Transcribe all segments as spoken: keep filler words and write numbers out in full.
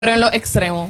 Creo en los extremos.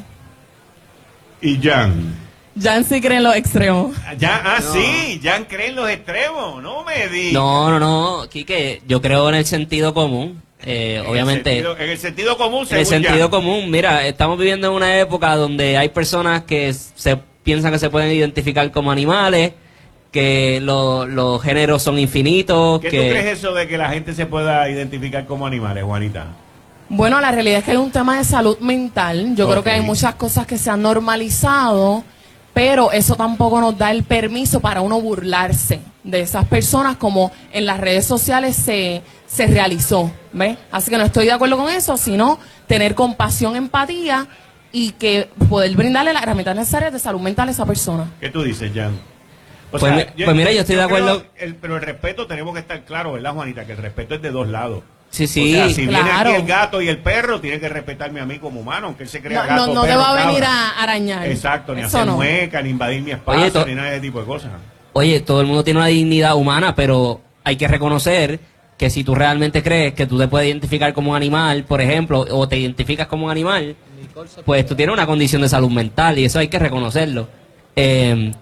Y Jan. Jan sí cree en los extremos. Jan, ah, No. sí, Jan cree en los extremos, no me digas. No, no, no, Quique, yo creo en el sentido común. Eh, En obviamente, el sentido, en el sentido común, en el según sentido Jan. común, mira, estamos viviendo en una época donde hay personas que se piensan que se pueden identificar como animales, que lo- los géneros son infinitos, ¿Qué que tú crees eso de que la gente se pueda identificar como animales, Juanita? Bueno, la realidad es que es un tema de salud mental. Yo creo Ok. que hay muchas cosas que se han normalizado, pero eso tampoco nos da el permiso para uno burlarse de esas personas como en las redes sociales se, se realizó, ¿ves? Así que no estoy de acuerdo con eso, sino tener compasión, empatía y que poder brindarle las herramientas necesarias de salud mental a esa persona. ¿Qué tú dices, Jan? O Pues mi- pues mira, yo estoy de acuerdo- creo el- pero el respeto tenemos que estar claro, ¿verdad, Juanita? Que el respeto es de dos lados. sí, sí, O sea, si viene claro. aquí el gato y el perro, tiene que respetarme a mí como humano, aunque él se crea No, gato, no, no te perro, va a venir cabra. a arañar. Exacto, ni Eso hacer no. mueca, ni invadir mi espacio, Oye, to- ni nada de ese tipo de cosas. Oye, todo el mundo tiene una dignidad humana, pero hay que reconocer que si tú realmente crees que tú te puedes identificar como un animal, por ejemplo, o te identificas como un animal, pues tú tienes una condición de salud mental y eso hay que reconocerlo. Eh,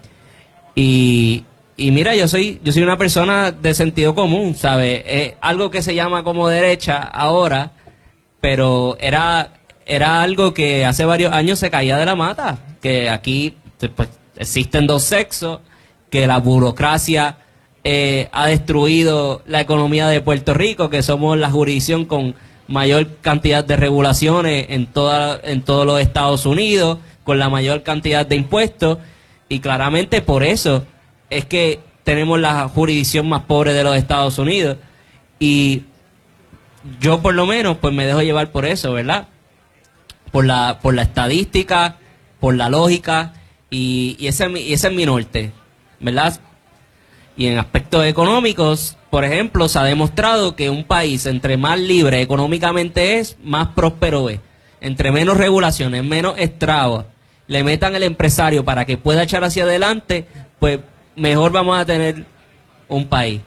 y, y mira, yo soy yo soy una persona de sentido común, ¿sabes? Es algo que se llama como derecha ahora, pero era era algo que hace varios años se caía de la mata, que aquí pues, existen dos sexos, que la burocracia eh, ha destruido la economía de Puerto Rico, que somos la jurisdicción con mayor cantidad de regulaciones en toda en todos los Estados Unidos, con la mayor cantidad de impuestos, y claramente por eso es que tenemos la jurisdicción más pobre de los Estados Unidos. Y yo por lo menos pues me dejo llevar por eso, ¿verdad? Por la, por la estadística, por la lógica, y, y ese, es mi- y ese es mi norte, ¿verdad? Y en aspectos económicos, por ejemplo, se ha demostrado que un país entre más libre económicamente es, más próspero es. Entre menos regulaciones, menos estragos le metan al empresario para que pueda echar hacia adelante, pues mejor vamos a tener un país.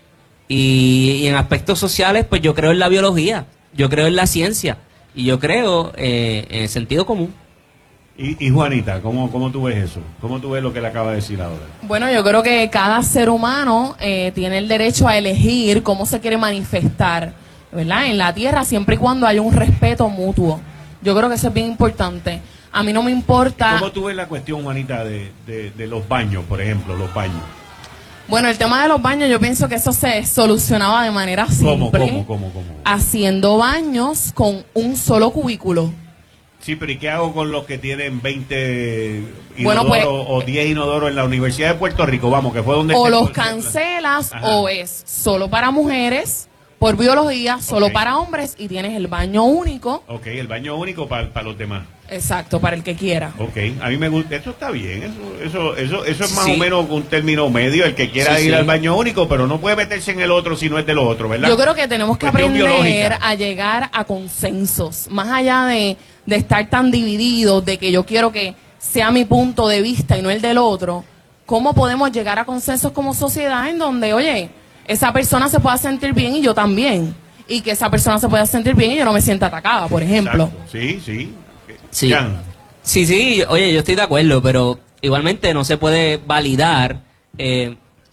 Y, y en aspectos sociales, pues yo creo en la biología, yo creo en la ciencia y yo creo eh, en el sentido común. Y, y Juanita, ¿cómo, ¿cómo tú ves eso? ¿Cómo tú ves lo que le acaba de decir ahora? Bueno, yo creo que cada ser humano eh, tiene el derecho a elegir cómo se quiere manifestar, ¿verdad? En la tierra, siempre y cuando haya un respeto mutuo. Yo creo que eso es bien importante. A mí no me importa... ¿Cómo tú ves la cuestión, Juanita, de, de, de los baños, por ejemplo, los baños? Bueno, el tema de los baños, yo pienso que eso se solucionaba de manera ¿Cómo, simple. cómo, cómo, cómo? Haciendo baños con un solo cubículo. Sí, pero ¿y qué hago con los que tienen veinte Bueno, inodoros pues- o diez inodoros en la Universidad de Puerto Rico? Vamos, que fue donde... O se- los se- cancelas Ajá. o es solo para mujeres, por biología, solo Ok. para hombres y tienes el baño único. Ok, el baño único para los demás. Exacto, para el que quiera. Ok, a mí me gusta, eso está bien, eso eso eso, eso es más Sí. o menos un término medio, el que quiera Sí, ir sí. al baño único, pero no puede meterse en el otro si no es de los otros, ¿verdad? Yo creo que tenemos que Cuestión aprender biológica. a llegar a consensos, más allá de, de estar tan divididos, de que yo quiero que sea mi punto de vista y no el del otro. ¿Cómo podemos llegar a consensos como sociedad en donde, oye, esa persona se pueda sentir bien y yo también? Y que esa persona se pueda sentir bien y yo no me sienta atacada, por ejemplo. Exacto. Sí, sí. Sí. Jan, Sí, sí, oye, yo estoy de acuerdo, pero igualmente no se puede validar, eh,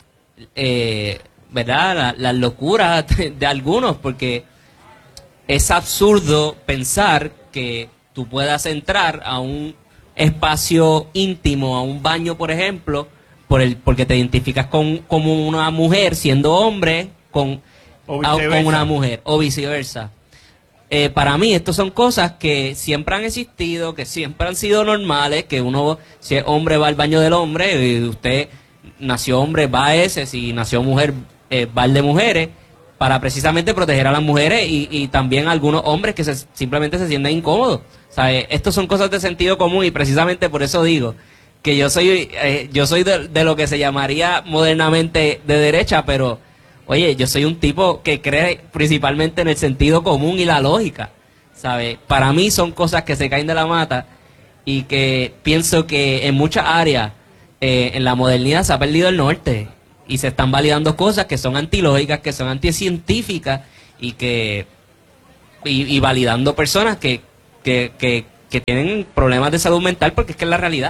eh, ¿verdad?, la- las locuras de, de algunos, porque es absurdo pensar que tú puedas entrar a un espacio íntimo, a un baño, por ejemplo, por el porque te identificas con como una mujer siendo hombre con, O a- viceversa. con una mujer, o viceversa. Eh, para mí, estas son cosas que siempre han existido, que siempre han sido normales, que uno, si es hombre, va al baño del hombre, y usted nació hombre, va a ese, si nació mujer, eh, va al de mujeres, para precisamente proteger a las mujeres y, y también a algunos hombres que se, simplemente se sienten incómodos. ¿Sabe? Estos son cosas de sentido común y precisamente por eso digo que yo soy, eh, yo soy de, de lo que se llamaría modernamente de derecha, pero... Oye, yo soy un tipo que cree principalmente en el sentido común y la lógica, ¿sabes? Para mí son cosas que se caen de la mata y que pienso que en muchas áreas eh, en la modernidad se ha perdido el norte y se están validando cosas que son antilógicas, que son anticientíficas y que y, y validando personas que, que, que que tienen problemas de salud mental, porque es que es la realidad.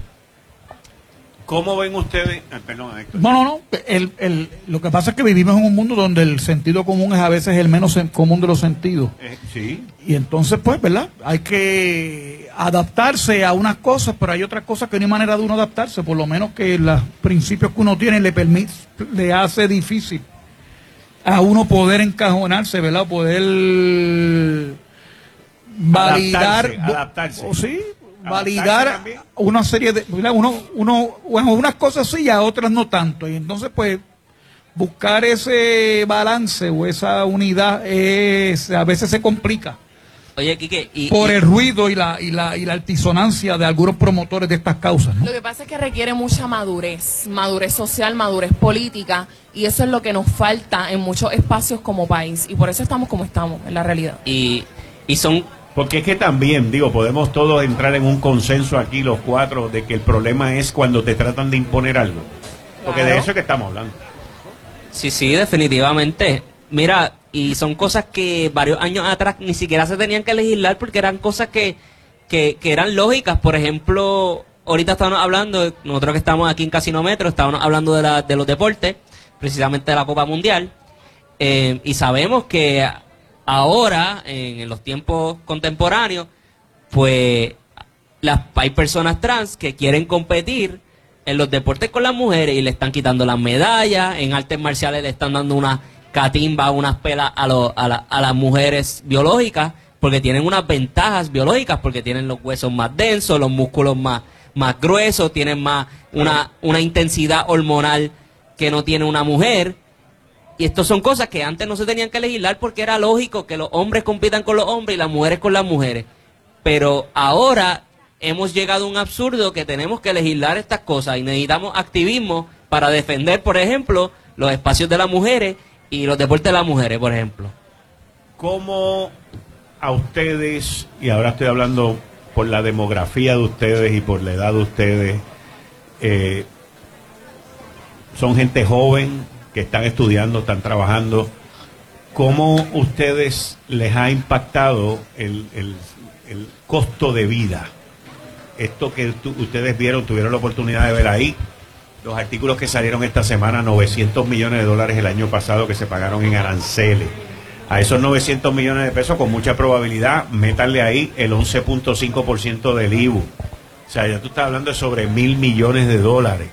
¿Cómo ven ustedes? Ah, perdón, Héctor. No, no, no. El, el, lo que pasa es que vivimos en un mundo donde el sentido común es a veces el menos sen- común de los sentidos. Eh, sí. Y entonces, pues, ¿verdad? Hay que adaptarse a unas cosas, pero hay otras cosas que no hay manera de uno adaptarse. Por lo menos que los principios que uno tiene le permite, le hace difícil a uno poder encajonarse, ¿verdad? Poder validar. Adaptarse, adaptarse. O sí, Adaptarse validar también. una serie de, ¿verdad? uno, uno, bueno, unas cosas sí y a otras no tanto. Y entonces, pues, buscar ese balance o esa unidad es, a veces se complica Oye, Quique, y, por y- el ruido y la, y la, y la altisonancia de algunos promotores de estas causas, ¿no? Lo que pasa es que requiere mucha madurez, madurez social, madurez política, y eso es lo que nos falta en muchos espacios como país, y por eso estamos como estamos, en la realidad. y, y son Porque es que también, digo, podemos todos entrar en un consenso aquí, los cuatro, de que el problema es cuando te tratan de imponer algo. Porque de Claro. eso es que estamos hablando. Sí, sí, definitivamente. Mira, y son cosas que varios años atrás ni siquiera se tenían que legislar porque eran cosas que, que, que eran lógicas. Por ejemplo, ahorita estábamos hablando, nosotros que estamos aquí en Casino Metro, estábamos hablando de, la, de los deportes, precisamente de la Copa Mundial, eh, y sabemos que ahora, en los tiempos contemporáneos, pues las, hay personas trans que quieren competir en los deportes con las mujeres y le están quitando las medallas, en artes marciales le están dando unas catimba, unas pelas a, lo- a, la- a las mujeres biológicas, porque tienen unas ventajas biológicas, porque tienen los huesos más densos, los músculos más, más gruesos, tienen más una, una intensidad hormonal que no tiene una mujer. Y estas son cosas que antes no se tenían que legislar porque era lógico que los hombres compitan con los hombres y las mujeres con las mujeres. Pero ahora hemos llegado a un absurdo que tenemos que legislar estas cosas y necesitamos activismo para defender, por ejemplo, los espacios de las mujeres y los deportes de las mujeres, por ejemplo. ¿Cómo a ustedes, y ahora estoy hablando por la demografía de ustedes y por la edad de ustedes, eh, son gente joven que están estudiando, están trabajando, ¿cómo ustedes les ha impactado el, el- el costo de vida? Esto que tu- ustedes vieron, tuvieron la oportunidad de ver ahí, los artículos que salieron esta semana, novecientos millones de dólares el año pasado que se pagaron en aranceles. A esos novecientos millones de pesos, con mucha probabilidad, métanle ahí el once punto cinco por ciento del I V U. O sea, ya tú estás hablando de sobre mil millones de dólares.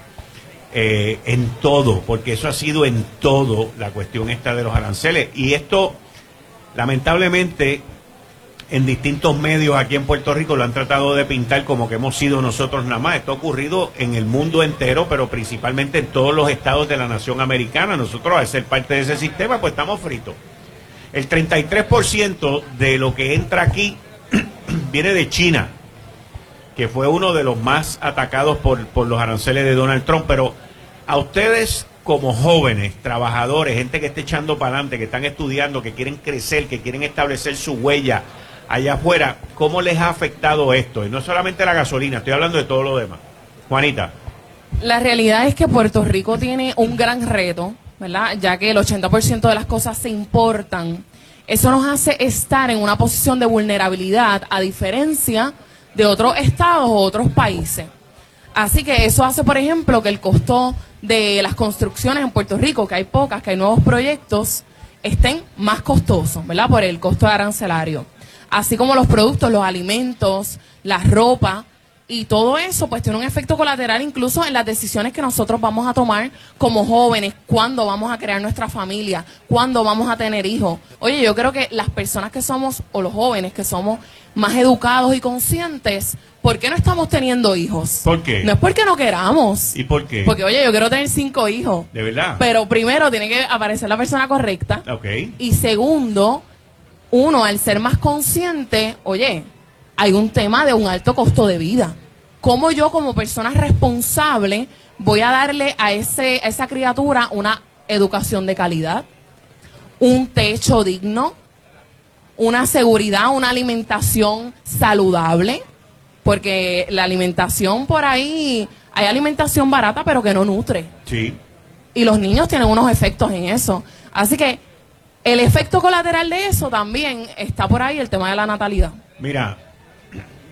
Eh, en todo, porque eso ha sido en todo la cuestión esta de los aranceles. Y esto, lamentablemente, en distintos medios aquí en Puerto Rico lo han tratado de pintar como que hemos sido nosotros nada más. Esto ha ocurrido en el mundo entero, pero principalmente en todos los estados de la nación americana. Nosotros, al ser parte de ese sistema, pues estamos fritos. El treinta y tres por ciento de lo que entra aquí viene de China, que fue uno de los más atacados por, por los aranceles de Donald Trump. Pero a ustedes, como jóvenes, trabajadores, gente que esté echando para adelante, que están estudiando, que quieren crecer, que quieren establecer su huella allá afuera, ¿cómo les ha afectado esto? Y no solamente la gasolina, estoy hablando de todo lo demás. Juanita. La realidad es que Puerto Rico tiene un gran reto, ¿verdad? Ya que el ochenta por ciento de las cosas se importan. Eso nos hace estar en una posición de vulnerabilidad, a diferencia de otros estados o otros países. Así que eso hace, por ejemplo, que el costo de las construcciones en Puerto Rico, que hay pocas, que hay nuevos proyectos, estén más costosos, ¿verdad? Por el costo arancelario. Así como los productos, los alimentos, la ropa, y todo eso pues tiene un efecto colateral incluso en las decisiones que nosotros vamos a tomar como jóvenes, cuándo vamos a crear nuestra familia, cuándo vamos a tener hijos. Oye, yo creo que las personas que somos, o los jóvenes que somos más educados y conscientes, ¿por qué no estamos teniendo hijos? ¿Por qué? No es porque no queramos. ¿Y por qué? Porque, oye, yo quiero tener cinco hijos. ¿De verdad? Pero primero tiene que aparecer la persona correcta. Ok. Y segundo, uno, al ser más consciente, oye, hay un tema de un alto costo de vida. ¿Cómo yo, como persona responsable, voy a darle a, ese, a esa criatura una educación de calidad, un techo digno, una seguridad, una alimentación saludable? Porque la alimentación por ahí, hay alimentación barata pero que no nutre. Sí. Y los niños tienen unos efectos en eso. Así que el efecto colateral de eso también está por ahí, el tema de la natalidad. Mira,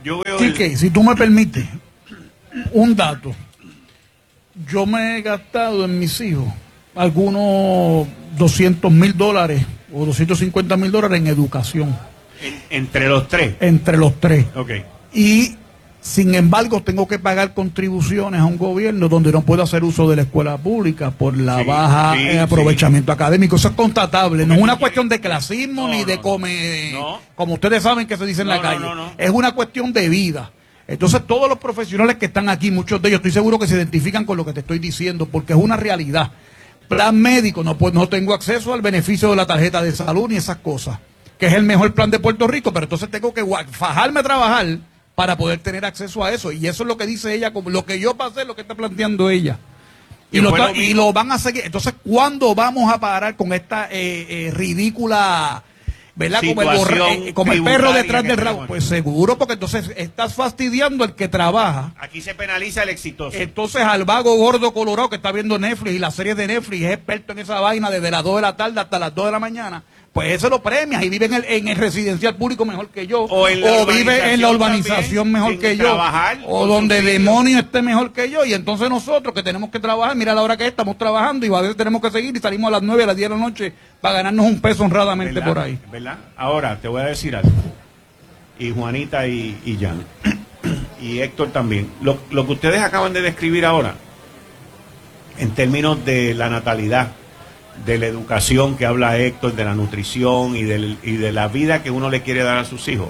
yo veo Sí, el- que si tú me permites un dato, yo me he gastado en mis hijos algunos doscientos mil dólares o doscientos cincuenta mil dólares en educación, en- entre los tres. entre los tres. Ok. Y sin embargo tengo que pagar contribuciones a un gobierno donde no puedo hacer uso de la escuela pública por la Sí, baja sí, eh, aprovechamiento académico. Eso es constatable, no es una tú cuestión de quieres- clasismo No, ni no, de no. come, No. como ustedes saben que se dice en No, la no, calle. no, no. Es una cuestión de vida. Entonces todos los profesionales que están aquí, muchos de ellos estoy seguro que se identifican con lo que te estoy diciendo, porque es una realidad. Plan médico, no, pues no tengo acceso al beneficio de la tarjeta de salud ni esas cosas, que es el mejor plan de Puerto Rico, pero entonces tengo que gua- fajarme a trabajar para poder tener acceso a eso. Y eso es lo que dice ella, como lo que yo pasé, lo que está planteando ella. Y, Y lo, fue está- lo y mismo. lo van a seguir. Entonces, ¿cuándo vamos a parar con esta eh, eh, ridícula, ¿verdad? Como el, borra- Situación eh, como el perro tributaria detrás que del tenemos rabo. aquí. Pues seguro, porque entonces estás fastidiando al que trabaja. Aquí se penaliza el exitoso. Entonces al vago gordo colorado que está viendo Netflix y la serie de Netflix es experto en esa vaina desde las dos de la tarde hasta las dos de la mañana, pues ese lo premias y vive en el, en el residencial público mejor que yo, O en la vive en la urbanización urbanización también, mejor sin que yo, trabajar, o con donde subsidio. demonio esté mejor que yo, y entonces nosotros que tenemos que trabajar, mira la hora que es, estamos trabajando y a veces tenemos que seguir y salimos a las nueve, a las diez de la noche para ganarnos un peso honradamente ¿Verdad? por ahí. ¿Verdad? Ahora, te voy a decir algo. Y Juanita y, y Jan. Y Héctor también. Lo, lo que ustedes acaban de describir ahora, en términos de la natalidad, de la educación que habla Héctor, de la nutrición y, del, y de la vida que uno le quiere dar a sus hijos.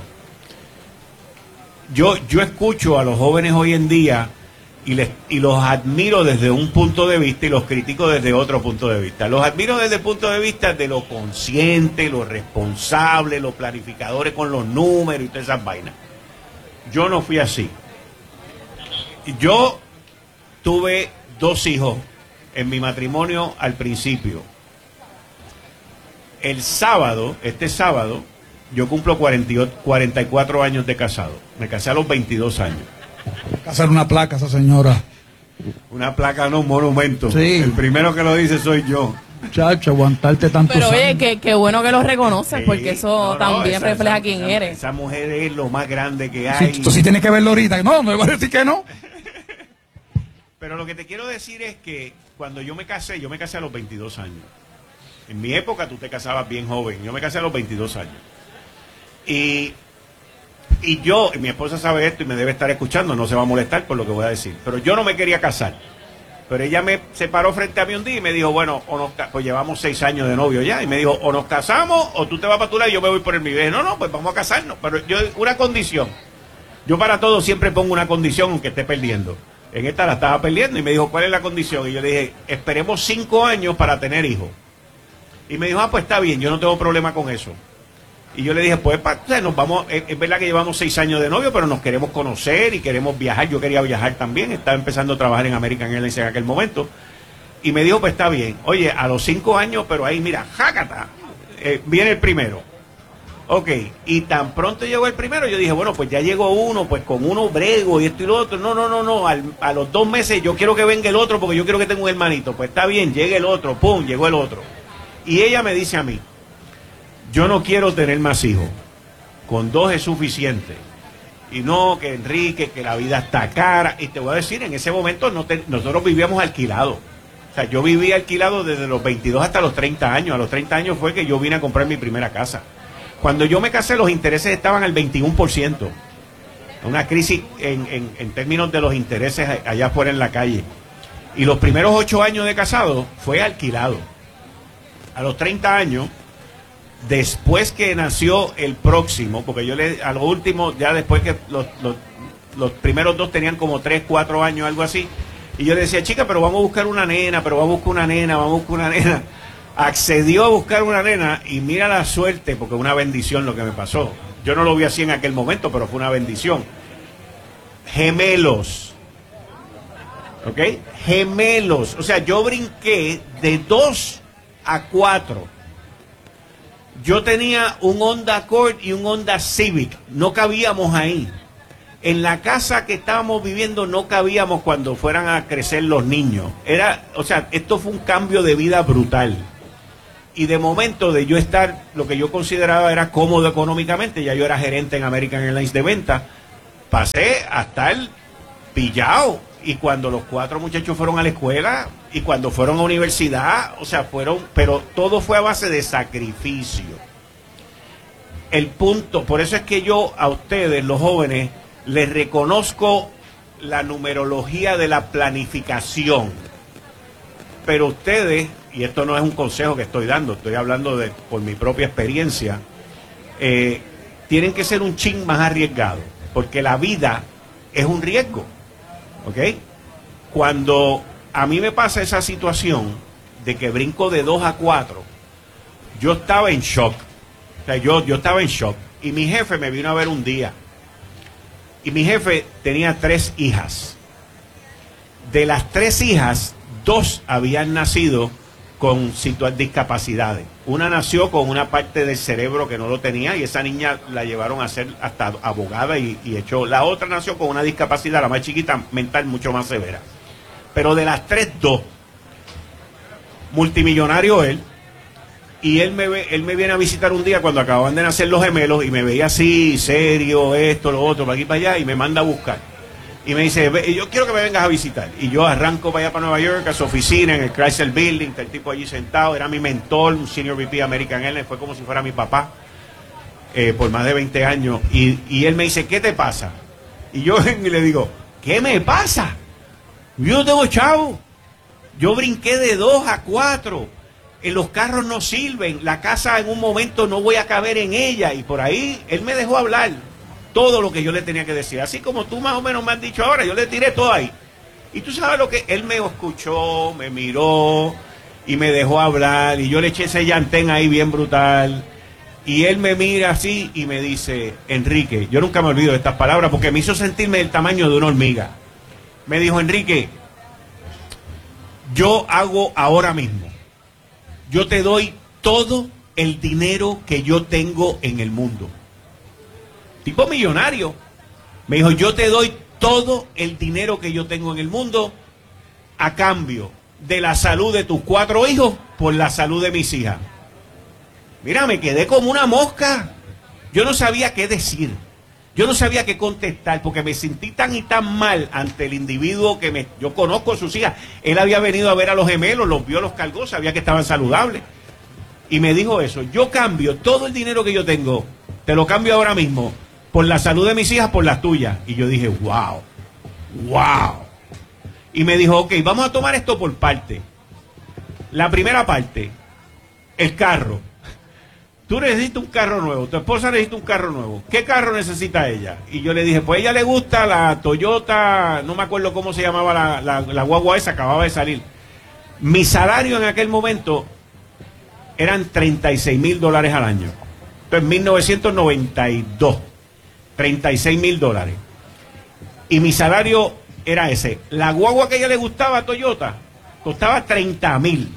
Yo, yo escucho a los jóvenes hoy en día y, les, y los admiro desde un punto de vista y los critico desde otro punto de vista. Los admiro desde el punto de vista de lo consciente, lo responsable, los planificadores con los números y todas esas vainas. Yo no fui así. Yo tuve dos hijos en mi matrimonio al principio. El sábado, este sábado, yo cumplo cuarenta y ocho, cuarenta y cuatro años de casado. Me casé a los veintidós años. Hay que hacer una placa a esa señora. Una placa, no, un monumento. Sí. El primero que lo dice soy yo. Muchacho, aguantarte tantos Pero oye, años. qué, qué bueno que lo reconoces, porque Sí, eso no, no, también esa- refleja esa- quién esa- eres. Esa mujer es lo más grande que Sí, hay. tú sí tienes que verlo ahorita. No, no me va a decir que no. Pero lo que te quiero decir es que cuando yo me casé, yo me casé a los veintidós años. En mi época tú te casabas bien joven. Yo me casé a los veintidós años. Y, y yo, y mi esposa sabe esto y me debe estar escuchando, no se va a molestar por lo que voy a decir. Pero yo no me quería casar. Pero ella me se paró frente a mí un día y me dijo, bueno, o nos, ca- pues llevamos seis años de novio ya. Y me dijo, o nos casamos o tú te vas para tu lado y yo me voy por el mío. Y dije, no, no, pues vamos a casarnos. Pero yo, una condición. Yo para todo siempre pongo una condición aunque esté perdiendo. En esta la estaba perdiendo y me dijo, ¿cuál es la condición? Y yo le dije, esperemos cinco años para tener hijos. Y me dijo, ah, pues está bien, yo no tengo problema con eso. Y yo le dije, pues, pa, o sea, nos vamos, es, es verdad que llevamos seis años de novio, pero nos queremos conocer y queremos viajar. Yo quería viajar también, estaba empezando a trabajar en American Airlines en aquel momento. Y me dijo, pues está bien. Oye, a los cinco años, pero ahí, mira, jácata, eh, viene el primero. Ok, y tan pronto llegó el primero, yo dije, bueno, pues ya llegó uno, pues con uno brego y esto y lo otro. No, no, no, no, al, a los dos meses yo quiero que venga el otro porque yo quiero que tenga un hermanito. Pues está bien, llega el otro, pum, llegó el otro. Y ella me dice a mí, yo no quiero tener más hijos, con dos es suficiente. Y no, que Enrique, que la vida está cara. Y te voy a decir, en ese momento no te- nosotros vivíamos alquilados. O sea, yo vivía alquilado desde los veintidós hasta los treinta años. A los treinta años fue que yo vine a comprar mi primera casa. Cuando yo me casé, los intereses estaban al veintiuno por ciento. Una crisis en, en, en términos de los intereses allá afuera en la calle. Y los primeros ocho años de casado fue alquilado. A los treinta años, después que nació el próximo, porque yo le, a lo último, ya después que los, los, los primeros dos tenían como tres, cuatro años, algo así, y yo le decía, chica, pero vamos a buscar una nena, pero vamos a buscar una nena, vamos a buscar una nena. Accedió a buscar una nena y mira la suerte, porque una bendición lo que me pasó. Yo no lo vi así en aquel momento, pero fue una bendición. Gemelos. ¿Ok? Gemelos. O sea, yo brinqué de dos a cuatro. Yo tenía un Honda Accord y un Honda Civic. No cabíamos ahí. En la casa que estábamos viviendo no cabíamos cuando fueran a crecer los niños. Era, o sea, esto fue un cambio de vida brutal. Y de momento de yo estar, lo que yo consideraba era cómodo económicamente, ya yo era gerente en American Airlines de venta, pasé a estar pillado. Y cuando los cuatro muchachos fueron a la escuela y cuando fueron a universidad, o sea, fueron, pero todo fue a base de sacrificio. El punto, por eso es que yo a ustedes, los jóvenes, les reconozco la numerología de la planificación. Pero ustedes, y esto no es un consejo que estoy dando, estoy hablando de por mi propia experiencia, eh, tienen que ser un chin más arriesgados, porque la vida es un riesgo. ¿Ok? Cuando a mí me pasa esa situación de que brinco de dos a cuatro, yo estaba en shock. O sea, yo, yo estaba en shock. Y mi jefe me vino a ver un día. Y mi jefe tenía tres hijas. De las tres hijas, dos habían nacido con discapacidades. Una nació con una parte del cerebro que no lo tenía y esa niña la llevaron a ser hasta abogada y, y echó. La otra nació con una discapacidad, la más chiquita, mental, mucho más severa. Pero de las tres, dos. Multimillonario él. Y él me, ve, él me viene a visitar un día cuando acababan de nacer los gemelos y me veía así, serio, esto, lo otro, para aquí, para allá, y me manda a buscar. Y me dice, yo quiero que me vengas a visitar. Y yo arranco para allá, para Nueva York, a su oficina, en el Chrysler Building, está el tipo allí sentado, era mi mentor, un Senior V P American Airlines, fue como si fuera mi papá, eh, por más de veinte años. Y, y él me dice, ¿qué te pasa? Y yo y le digo, ¿qué me pasa? Yo no tengo chavo. Yo brinqué de dos a cuatro. En los carros no sirven. La casa en un momento no voy a caber en ella. Y por ahí él me dejó hablar todo lo que yo le tenía que decir. Así como tú más o menos me has dicho ahora, yo le tiré todo ahí. Y tú sabes lo que él me escuchó, me miró y me dejó hablar. Y yo le eché ese llantén ahí bien brutal. Y él me mira así y me dice, Enrique, yo nunca me olvido de estas palabras porque me hizo sentirme del tamaño de una hormiga. Me dijo, Enrique, yo hago ahora mismo, yo te doy todo el dinero que yo tengo en el mundo. Tipo millonario. Me dijo, yo te doy todo el dinero que yo tengo en el mundo a cambio de la salud de tus cuatro hijos por la salud de mis hijas. Mira, me quedé como una mosca. Yo no sabía qué decir. Yo no sabía qué contestar porque me sentí tan y tan mal ante el individuo que me, yo conozco a sus hijas. Él había venido a ver a los gemelos, los vio, los cargó, sabía que estaban saludables. Y me dijo eso, yo cambio todo el dinero que yo tengo, te lo cambio ahora mismo, por la salud de mis hijas, por las tuyas. Y yo dije, wow, wow. Y me dijo, ok, vamos a tomar esto por parte. La primera parte, el carro. Tú necesitas un carro nuevo, tu esposa necesita un carro nuevo. ¿Qué carro necesita ella? Y yo le dije, pues a ella le gusta la Toyota, no me acuerdo cómo se llamaba la, la, la guagua esa, acababa de salir. Mi salario en aquel momento eran treinta y seis mil dólares al año. Entonces, en mil novecientos noventa y dos, treinta y seis mil dólares. Y mi salario era ese. La guagua que a ella le gustaba, Toyota, costaba treinta mil.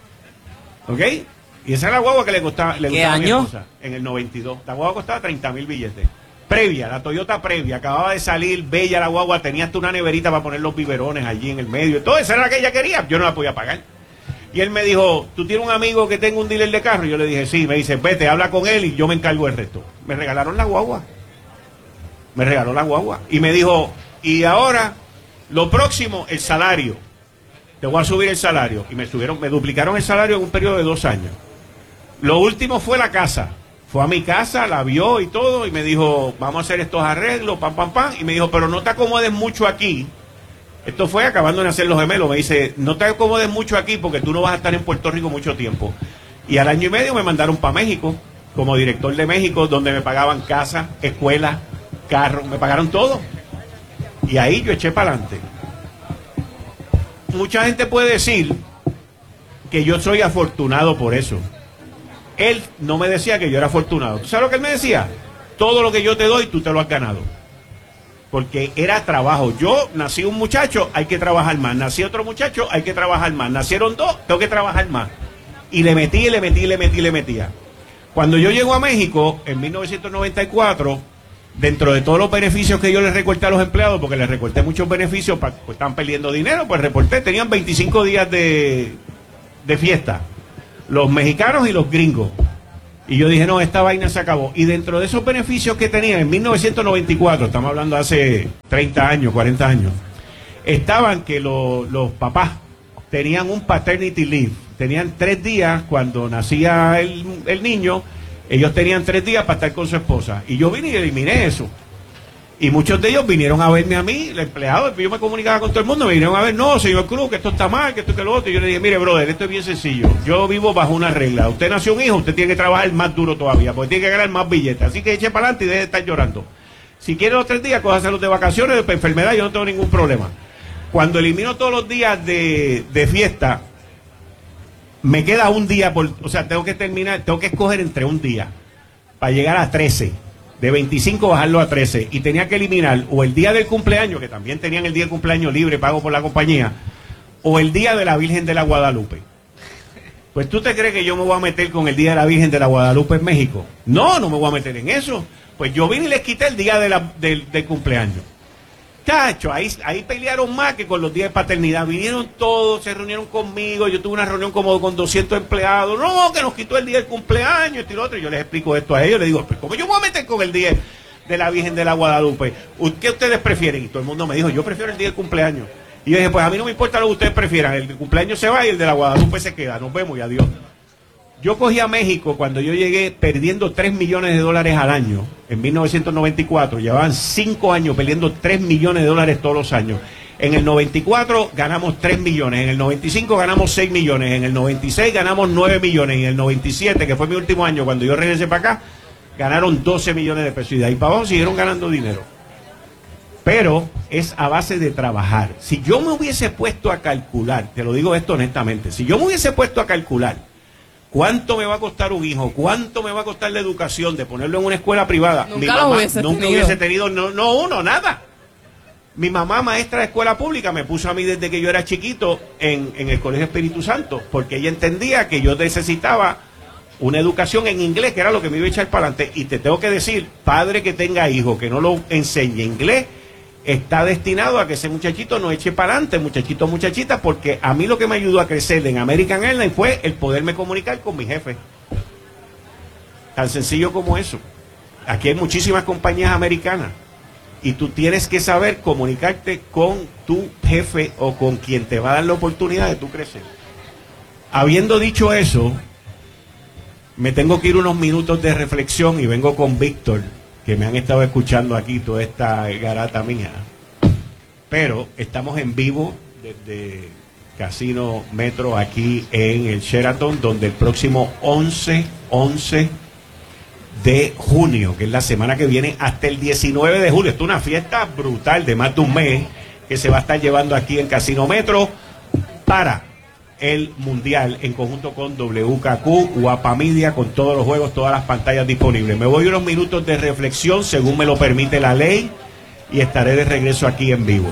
¿Ok? Y esa era la guagua que le costaba. Le ¿Qué gustaba año? A mi esposa, en el noventa y dos. La guagua costaba treinta mil billetes. Previa, la Toyota previa. Acababa de salir, bella la guagua. Tenía hasta una neverita para poner los biberones allí en el medio. Y todo eso era la que ella quería. Yo no la podía pagar. Y él me dijo, ¿tú tienes un amigo que tenga un dealer de carro? Y yo le dije, sí. Me dice, vete, habla con él y yo me encargo del resto. Me regalaron la guagua. Me regaló la guagua. Y me dijo, y ahora, lo próximo, el salario. Te voy a subir el salario. Y me subieron, me duplicaron el salario en un periodo de dos años. Lo último fue la casa. Fue a mi casa, la vio y todo, y me dijo, vamos a hacer estos arreglos, pam, pam, pam. Y me dijo, pero no te acomodes mucho aquí. Esto fue acabando de nacer los gemelos. Me dice, no te acomodes mucho aquí porque tú no vas a estar en Puerto Rico mucho tiempo. Y al año y medio me mandaron para México, como director de México, donde me pagaban casa, escuela, carro, me pagaron todo. Y ahí yo eché para adelante. Mucha gente puede decir que yo soy afortunado por eso. Él no me decía que yo era afortunado. ¿Tú sabes lo que él me decía? Todo lo que yo te doy, tú te lo has ganado. Porque era trabajo. Yo nací un muchacho, hay que trabajar más. Nací otro muchacho, hay que trabajar más. Nacieron dos, tengo que trabajar más. Y le metí, le metí, le metí, le metía. Cuando yo llego a México, en mil novecientos noventa y cuatro, dentro de todos los beneficios que yo les recorté a los empleados, porque les recorté muchos beneficios, pues estaban perdiendo dinero, pues reporté, tenían veinticinco días de, de fiesta. Los mexicanos y los gringos. Y yo dije, no, esta vaina se acabó. Y dentro de esos beneficios que tenían en mil novecientos noventa y cuatro, estamos hablando hace treinta años, cuarenta años, estaban que lo, los papás tenían un paternity leave. Tenían tres días cuando nacía el, el niño, ellos tenían tres días para estar con su esposa. Y yo vine y eliminé eso. Y muchos de ellos vinieron a verme a mí, el empleado, yo me comunicaba con todo el mundo, me vinieron a ver, no, señor Cruz, que esto está mal, que esto que lo otro. Y yo le dije, mire, brother, esto es bien sencillo. Yo vivo bajo una regla. Usted nació un hijo, usted tiene que trabajar más duro todavía, porque tiene que ganar más billetes. Así que eche para adelante y deje de estar llorando. Si quiere los tres días, cójaselos de vacaciones, de enfermedad, yo no tengo ningún problema. Cuando elimino todos los días de, de fiesta, me queda un día, por, o sea, tengo que terminar, tengo que escoger entre un día para llegar a trece. De veinticinco bajarlo a trece. Y tenía que eliminar o el día del cumpleaños, que también tenían el día del cumpleaños libre, pago por la compañía, o el día de la Virgen de la Guadalupe. Pues tú te crees que yo me voy a meter con el día de la Virgen de la Guadalupe en México. No, no me voy a meter en eso. Pues yo vine y les quité el día de la, del, del cumpleaños. Chacho, ahí, ahí pelearon más que con los días de paternidad. Vinieron todos, se reunieron conmigo. Yo tuve una reunión como con doscientos empleados. No, que nos quitó el día del cumpleaños, esto y lo otro. Y yo les explico esto a ellos. Les digo, ¿cómo yo me voy a meter con el día de la Virgen de la Guadalupe? ¿Qué ustedes prefieren? Y todo el mundo me dijo, yo prefiero el día del cumpleaños. Y yo dije, pues a mí no me importa lo que ustedes prefieran. El cumpleaños se va y el de la Guadalupe se queda. Nos vemos y adiós. Yo cogí a México cuando yo llegué perdiendo tres millones de dólares al año, en mil novecientos noventa y cuatro, llevaban cinco años perdiendo tres millones de dólares todos los años. En el noventa y cuatro ganamos tres millones, en el noventa y cinco ganamos seis millones, en el noventa y seis ganamos nueve millones, en el noventa y siete, que fue mi último año cuando yo regresé para acá, ganaron doce millones de pesos y de ahí para abajo siguieron ganando dinero. Pero es a base de trabajar. Si yo me hubiese puesto a calcular, te lo digo esto honestamente, si yo me hubiese puesto a calcular ¿cuánto me va a costar un hijo? ¿Cuánto me va a costar la educación de ponerlo en una escuela privada? Nunca Mi lo mamá hubiese nunca tenido. hubiese tenido, no, no uno, nada. Mi mamá, maestra de escuela pública, me puso a mí desde que yo era chiquito en, en el Colegio Espíritu Santo, porque ella entendía que yo necesitaba una educación en inglés, que era lo que me iba a echar para adelante. Y te tengo que decir, padre que tenga hijo, que no lo enseñe inglés, está destinado a que ese muchachito no eche para adelante, muchachito, muchachita, porque a mí lo que me ayudó a crecer en American Airlines fue el poderme comunicar con mi jefe. Tan sencillo como eso. Aquí hay muchísimas compañías americanas y tú tienes que saber comunicarte con tu jefe o con quien te va a dar la oportunidad de tú crecer. Habiendo dicho eso, me tengo que ir unos minutos de reflexión y vengo con Víctor, que me han estado escuchando aquí toda esta garata mía. Pero estamos en vivo desde Casino Metro aquí en el Sheraton, donde el próximo once de junio, que es la semana que viene, hasta el diecinueve de julio, esto es una fiesta brutal de más de un mes que se va a estar llevando aquí en Casino Metro para el Mundial en conjunto con W K Q, Guapa Media, con todos los juegos, todas las pantallas disponibles. Me voy unos minutos de reflexión según me lo permite la ley y estaré de regreso aquí en vivo.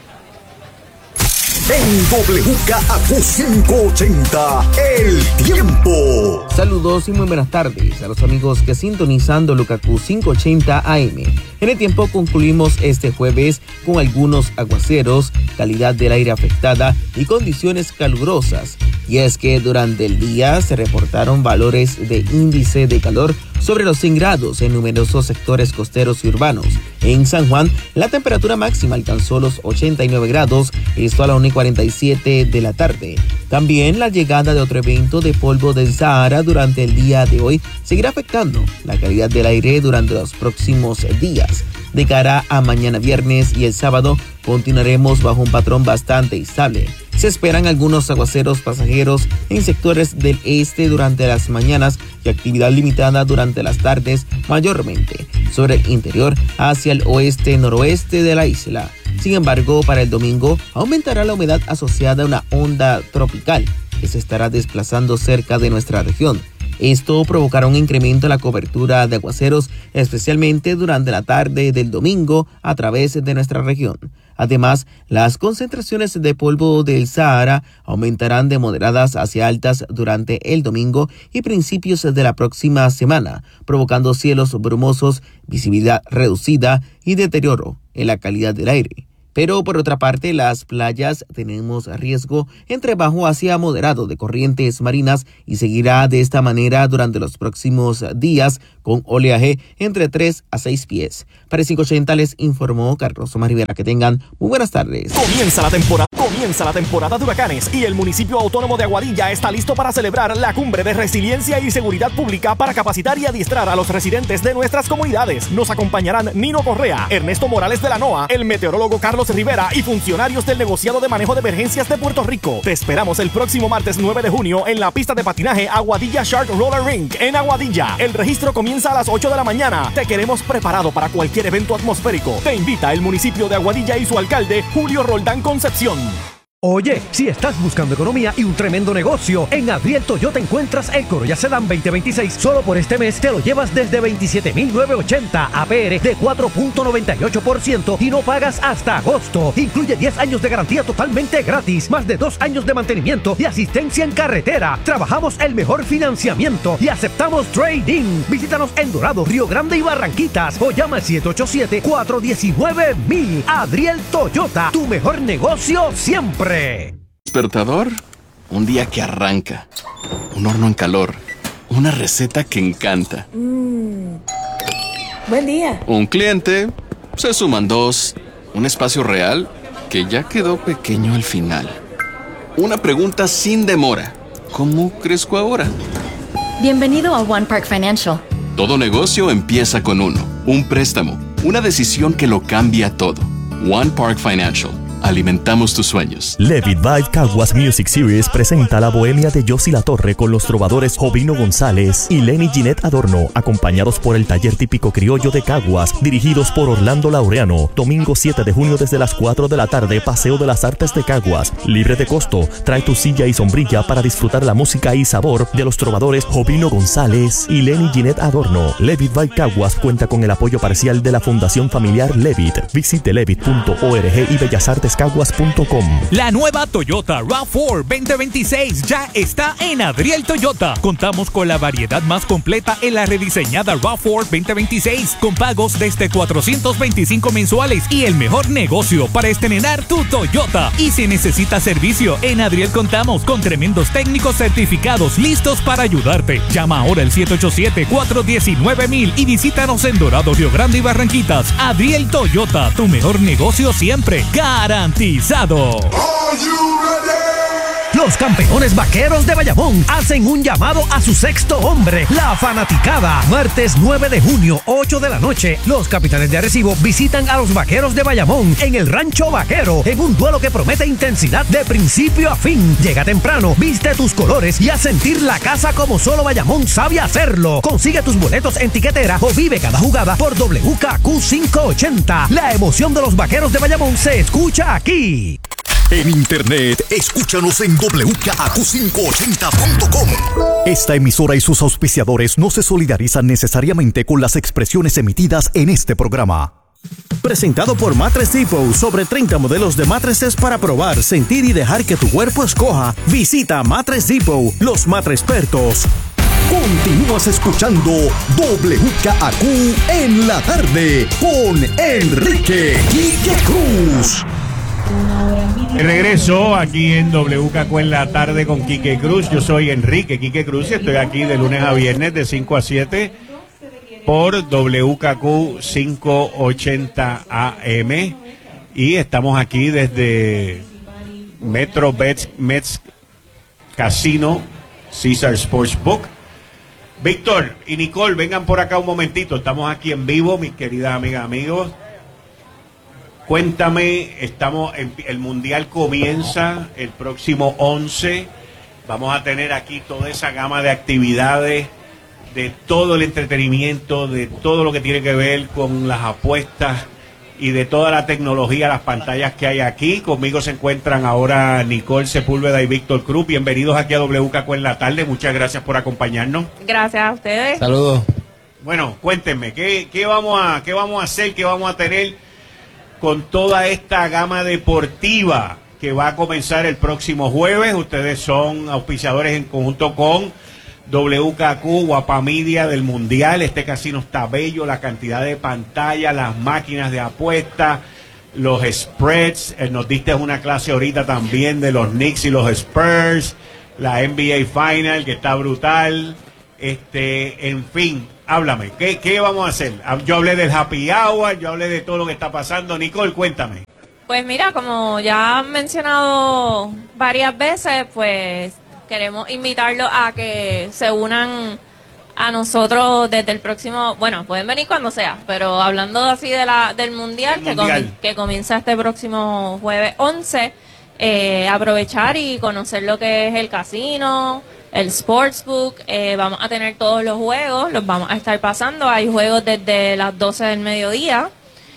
En W K Q quinientos ochenta, El Tiempo. Saludos y muy buenas tardes a los amigos que sintonizan W K Q quinientos ochenta A M. En el tiempo concluimos este jueves con algunos aguaceros, calidad del aire afectada y condiciones calurosas. Y es que durante el día se reportaron valores de índice de calor sobre los cien grados en numerosos sectores costeros y urbanos. En San Juan, la temperatura máxima alcanzó los ochenta y nueve grados, esto a la una y cuarenta y siete de la tarde. También la llegada de otro evento de polvo del Sahara durante el día de hoy seguirá afectando la calidad del aire durante los próximos días. De cara a mañana viernes y el sábado, continuaremos bajo un patrón bastante estable. Se esperan algunos aguaceros pasajeros en sectores del este durante las mañanas y actividad limitada durante las tardes, mayormente sobre el interior hacia el oeste-noroeste de la isla. Sin embargo, para el domingo aumentará la humedad asociada a una onda tropical que se estará desplazando cerca de nuestra región. Esto provocará un incremento en la cobertura de aguaceros, especialmente durante la tarde del domingo a través de nuestra región. Además, las concentraciones de polvo del Sahara aumentarán de moderadas hacia altas durante el domingo y principios de la próxima semana, provocando cielos brumosos, visibilidad reducida y deterioro en la calidad del aire. Pero por otra parte, las playas tenemos riesgo entre bajo hacia moderado de corrientes marinas y seguirá de esta manera durante los próximos días con oleaje entre tres a seis pies. Para cinco ochenta les informó Carlos Omar Rivera. Que tengan muy buenas tardes. Comienza la temporada, comienza la temporada de huracanes y el municipio autónomo de Aguadilla está listo para celebrar la cumbre de resiliencia y seguridad pública para capacitar y adiestrar a los residentes de nuestras comunidades. Nos acompañarán Nino Correa, Ernesto Morales de la NOAA, el meteorólogo Carlos Rivera y funcionarios del negociado de manejo de emergencias de Puerto Rico. Te esperamos el próximo martes nueve de junio en la pista de patinaje Aguadilla Shark Roller Rink en Aguadilla. El registro comienza a las ocho de la mañana. Te queremos preparado para cualquier evento atmosférico. Te invita el municipio de Aguadilla y su alcalde Julio Roldán Concepción. Oye, si estás buscando economía y un tremendo negocio, en Adriel Toyota encuentras el Corolla Sedan veinte veintiséis. Solo por este mes te lo llevas desde veintisiete mil novecientos ochenta A P R de cuatro punto noventa y ocho por ciento y no pagas hasta agosto. Incluye diez años de garantía totalmente gratis, más de dos años de mantenimiento y asistencia en carretera. Trabajamos el mejor financiamiento y aceptamos trading. Visítanos en Dorado, Río Grande y Barranquitas o llama al siete ocho siete, cuatro uno nueve, mil. Adriel Toyota, tu mejor negocio siempre. Despertador, un día que arranca, un horno en calor, una receta que encanta. Mm. Buen día. Un cliente, se suman dos, un espacio real que ya quedó pequeño al final. Una pregunta sin demora, ¿cómo crezco ahora? Bienvenido a One Park Financial. Todo negocio empieza con uno, un préstamo, una decisión que lo cambia todo. One Park Financial. Alimentamos tus sueños. Levitt Vibe Caguas Music Series presenta la bohemia de Yossi La Torre con los trovadores Jovino González y Lenny Ginette Adorno, acompañados por el taller típico criollo de Caguas, dirigidos por Orlando Laureano. Domingo siete de junio desde las cuatro de la tarde, Paseo de las Artes de Caguas. Libre de costo, trae tu silla y sombrilla para disfrutar la música y sabor de los trovadores Jovino González y Lenny Ginette Adorno. Levitt Vibe Caguas cuenta con el apoyo parcial de la Fundación Familiar Levitt. Visite levitt punto org y bellas artes caguas punto com. La nueva Toyota RAV cuatro veinte veintiséis ya está en Adriel Toyota. Contamos con la variedad más completa en la rediseñada RAV cuatro veinte veintiséis con pagos desde cuatrocientos veinticinco mensuales y el mejor negocio para estrenar tu Toyota. Y si necesitas servicio, en Adriel contamos con tremendos técnicos certificados listos para ayudarte. Llama ahora al siete ocho siete, cuatro uno nueve, mil y visítanos en Dorado, Río Grande y Barranquitas. Adriel Toyota, tu mejor negocio siempre. Garantizado. Los campeones vaqueros de Bayamón hacen un llamado a su sexto hombre, la fanaticada. Martes nueve de junio, ocho de la noche, los capitanes de Arecibo visitan a los vaqueros de Bayamón en el Rancho Vaquero, en un duelo que promete intensidad de principio a fin. Llega temprano, viste tus colores y a sentir la casa como solo Bayamón sabe hacerlo. Consigue tus boletos en tiquetera o vive cada jugada por W K Q quinientos ochenta. La emoción de los vaqueros de Bayamón se escucha aquí. En internet, escúchanos en W K Q quinientos ochenta punto com. Esta emisora y sus auspiciadores no se solidarizan necesariamente con las expresiones emitidas en este programa. Presentado por Mattress Depot, sobre treinta modelos de mattresses para probar, sentir y dejar que tu cuerpo escoja. Visita Mattress Depot, los matres expertos. Continúas escuchando W K Q en la tarde con Enrique Quique Cruz. De regreso aquí en W K Q en la tarde con Quique Cruz. Yo soy Enrique Quique Cruz y estoy aquí de lunes a viernes de cinco a siete por W K Q quinientos ochenta A M y estamos aquí desde Metro Bets, Mets Casino Caesar Sportsbook. Víctor y Nicole, vengan por acá un momentito, estamos aquí en vivo, mis queridas amigas, amigos. Cuéntame, estamos en, el Mundial comienza el próximo once. Vamos a tener aquí toda esa gama de actividades, de todo el entretenimiento, de todo lo que tiene que ver con las apuestas y de toda la tecnología, las pantallas que hay aquí. Conmigo se encuentran ahora Nicole Sepúlveda y Víctor Cruz. Bienvenidos aquí a W K Q en la tarde. Muchas gracias por acompañarnos. Gracias a ustedes. Saludos. Bueno, cuéntenme, ¿qué, qué, vamos a, ¿qué vamos a hacer, qué vamos a tener con toda esta gama deportiva que va a comenzar el próximo jueves? Ustedes son auspiciadores en conjunto con W K Q, Guapamedia del Mundial. Este casino está bello, la cantidad de pantallas, las máquinas de apuestas, los spreads, eh, nos diste una clase ahorita también de los Knicks y los Spurs, la N B A Final, que está brutal, este, en fin, háblame, ¿qué, qué vamos a hacer? Yo hablé del happy hour, yo hablé de todo lo que está pasando. Nicole, cuéntame. Pues mira, como ya han mencionado varias veces, pues queremos invitarlos a que se unan a nosotros desde el próximo, bueno, pueden venir cuando sea, pero hablando así de la del mundial, que, mundial. comi- que comienza este próximo jueves once, eh, aprovechar y conocer lo que es el casino, el sportsbook, eh, vamos a tener todos los juegos, los vamos a estar pasando, hay juegos desde las doce del mediodía,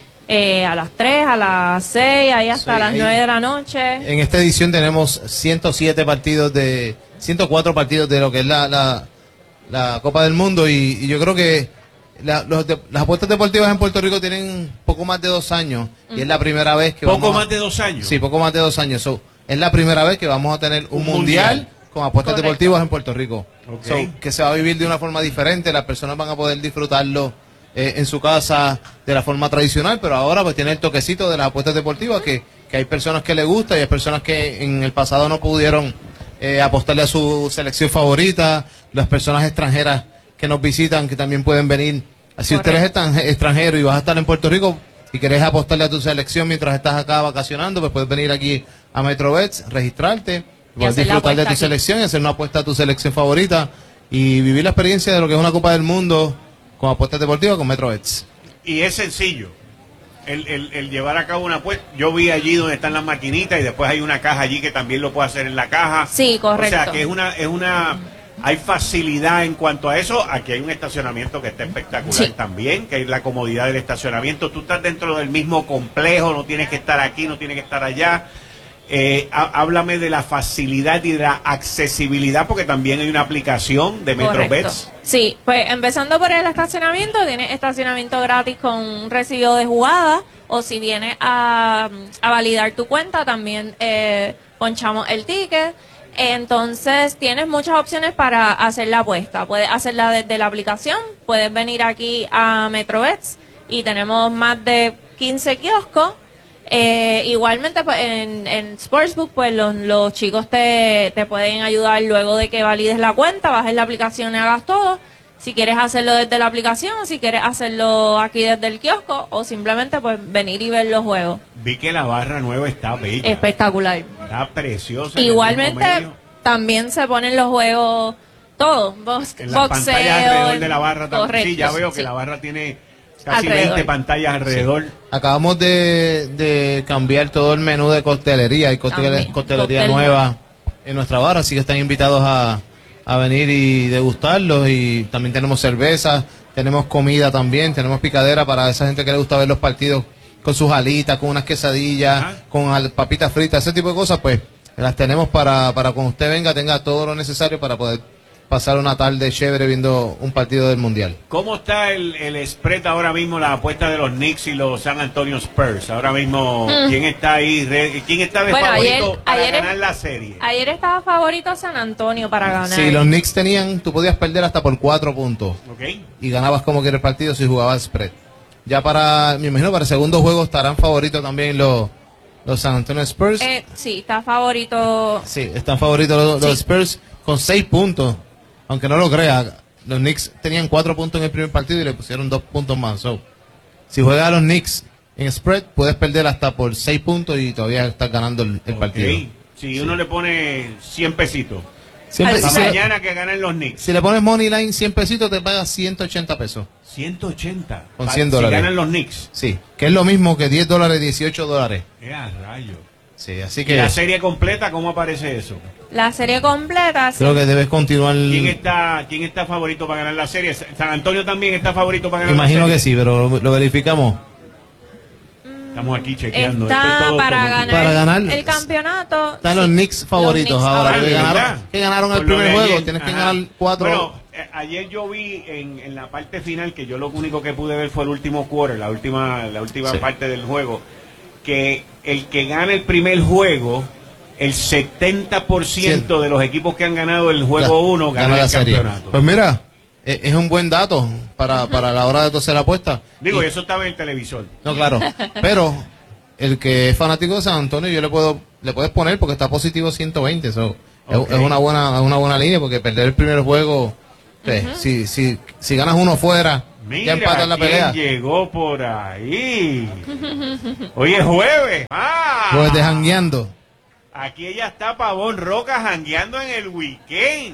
eh, a las tres, a las seis, ahí hasta Sí, las ahí- nueve de la noche. En esta edición tenemos ciento siete partidos de, ciento cuatro partidos de lo que es la, la, la Copa del Mundo y, y yo creo que la- los de- las apuestas deportivas en Puerto Rico tienen poco más de dos años y es la primera vez que ¿Poco vamos a- más de dos años? Sí, poco más de dos años. So, es la primera vez que vamos a tener un, Un mundial, mundial. con apuestas Correcto. deportivas en Puerto Rico. Ok. So, que se va a vivir de una forma diferente, las personas van a poder disfrutarlo eh, en su casa de la forma tradicional, pero ahora pues tiene el toquecito de las apuestas deportivas que, que hay personas que les gusta y hay personas que en el pasado no pudieron eh, apostarle a su selección favorita, las personas extranjeras que nos visitan que también pueden venir. Si usted es extran- extranjero y vas a estar en Puerto Rico y querés apostarle a tu selección mientras estás acá vacacionando, pues puedes venir aquí a MetroBets, registrarte, puedes hacer la disfrutar de apuesta tu aquí. selección y hacer una apuesta a tu selección favorita y vivir la experiencia de lo que es una Copa del Mundo con apuestas deportivas con MetroBets. Y es sencillo. El, el, el llevar a cabo una apuesta. Yo vi allí donde están las maquinitas y después hay una caja allí que también lo puede hacer en la caja. Sí, correcto. O sea que es una, es una, hay facilidad en cuanto a eso. Aquí hay un estacionamiento que está espectacular Sí. también, que es la comodidad del estacionamiento. Tú estás dentro del mismo complejo, no tienes que estar aquí, no tienes que estar allá. Eh, há- háblame de la facilidad y de la accesibilidad, porque también hay una aplicación de Correcto. MetroBets. Sí, pues empezando por el estacionamiento, tienes estacionamiento gratis con un recibo de jugada, o si vienes a, a validar tu cuenta, también eh, ponchamos el ticket. Entonces tienes muchas opciones para hacer la apuesta. Puedes hacerla desde la aplicación, puedes venir aquí a MetroBets y tenemos más de quince kioscos. Eh, igualmente pues, en, en Sportsbook pues los, los chicos te, te pueden ayudar luego de que valides la cuenta, bajes la aplicación y hagas todo. Si quieres hacerlo desde la aplicación, o si quieres hacerlo aquí desde el kiosco, o simplemente pues venir y ver los juegos. Vi que la barra nueva está bella. Espectacular. Está preciosa. en el Igualmente mismo medio. también se ponen los juegos todos, box, En las boxeo, pantallas alrededor en- de la barra también. correcto, Sí, ya veo que sí. la barra tiene casi Alrededor. veinte pantallas alrededor. Acabamos de, de cambiar todo el menú de costelería, hay costele- También, costelería cóctel nueva en nuestra barra, así que están invitados a, a venir y degustarlos y también tenemos cerveza, tenemos comida también, tenemos picadera para esa gente que le gusta ver los partidos con sus alitas, con unas quesadillas, con al- papitas fritas, ese tipo de cosas, pues las tenemos para, para cuando usted venga tenga todo lo necesario para poder pasar una tarde chévere viendo un partido del Mundial. ¿Cómo está el, el spread ahora mismo, la apuesta de los Knicks y los San Antonio Spurs? Ahora mismo, Mm. ¿quién está ahí? re- ¿Quién está de Bueno, favorito ayer- para ayer- ganar la serie? Ayer estaba favorito San Antonio para ganar. Si los Knicks tenían, tú podías perder hasta por cuatro puntos. Ok. Y ganabas como quiera el partido si jugabas spread. Ya para, me imagino, para el segundo juego estarán favoritos también los, los San Antonio Spurs. Eh, sí, está favorito. Sí, están favoritos los, los Sí. Spurs con seis puntos. Aunque no lo crea, los Knicks tenían cuatro puntos en el primer partido y le pusieron dos puntos más. So, si juegas a los Knicks en spread, puedes perder hasta por seis puntos y todavía estás ganando el, el partido. Ok. Si uno le pone cien pesitos. Siempre- Para si, mañana que ganen los Knicks. si le pones money line cien pesitos, te pagas ciento ochenta pesos. ciento ochenta. Con Pa- cien si dólares. ganan los Knicks. Sí, que es lo mismo que diez dólares, dieciocho dólares. Eh, a rayo. Sí, así ¿Y que la serie completa, cómo aparece eso? La serie completa. sí. creo que debes continuar. ¿Quién está, quién está favorito para ganar la serie? ¿San Antonio también está favorito para ganar Imagino la que serie? sí, pero lo, lo verificamos. Estamos aquí chequeando. Esto es Está todo para automático. ganar, Para ganar, el campeonato. Están los Knicks favoritos Knicks ahora. favoritos. Que ¿verdad? ganaron, que ganaron el Por lo primer de juego, ayer. tienes que Ajá. ganar cuatro. Bueno, eh, ayer yo vi en, en la parte final, que yo lo único que pude ver fue el último quarter, la última, la última Sí. parte del juego, que el que gana el primer juego, el setenta por ciento de los equipos que han ganado el juego uno ganan Gana la el serie. campeonato. Pues mira, eh, es un buen dato para, para la hora de hacer la apuesta. Digo, Y- eso estaba en el televisor. No, claro. Pero el que es fanático de San Antonio, yo le puedo le puedes poner porque está positivo ciento veinte. So, okay. es, es una buena una buena línea porque perder el primer juego, pues, uh-huh. si, si, si ganas uno fuera, mira, ya empatan la pelea. Llegó por ahí. Hoy es jueves. Ah, Jueves de jangueando. Aquí ella está, Pavón Roca, jangueando en el weekend.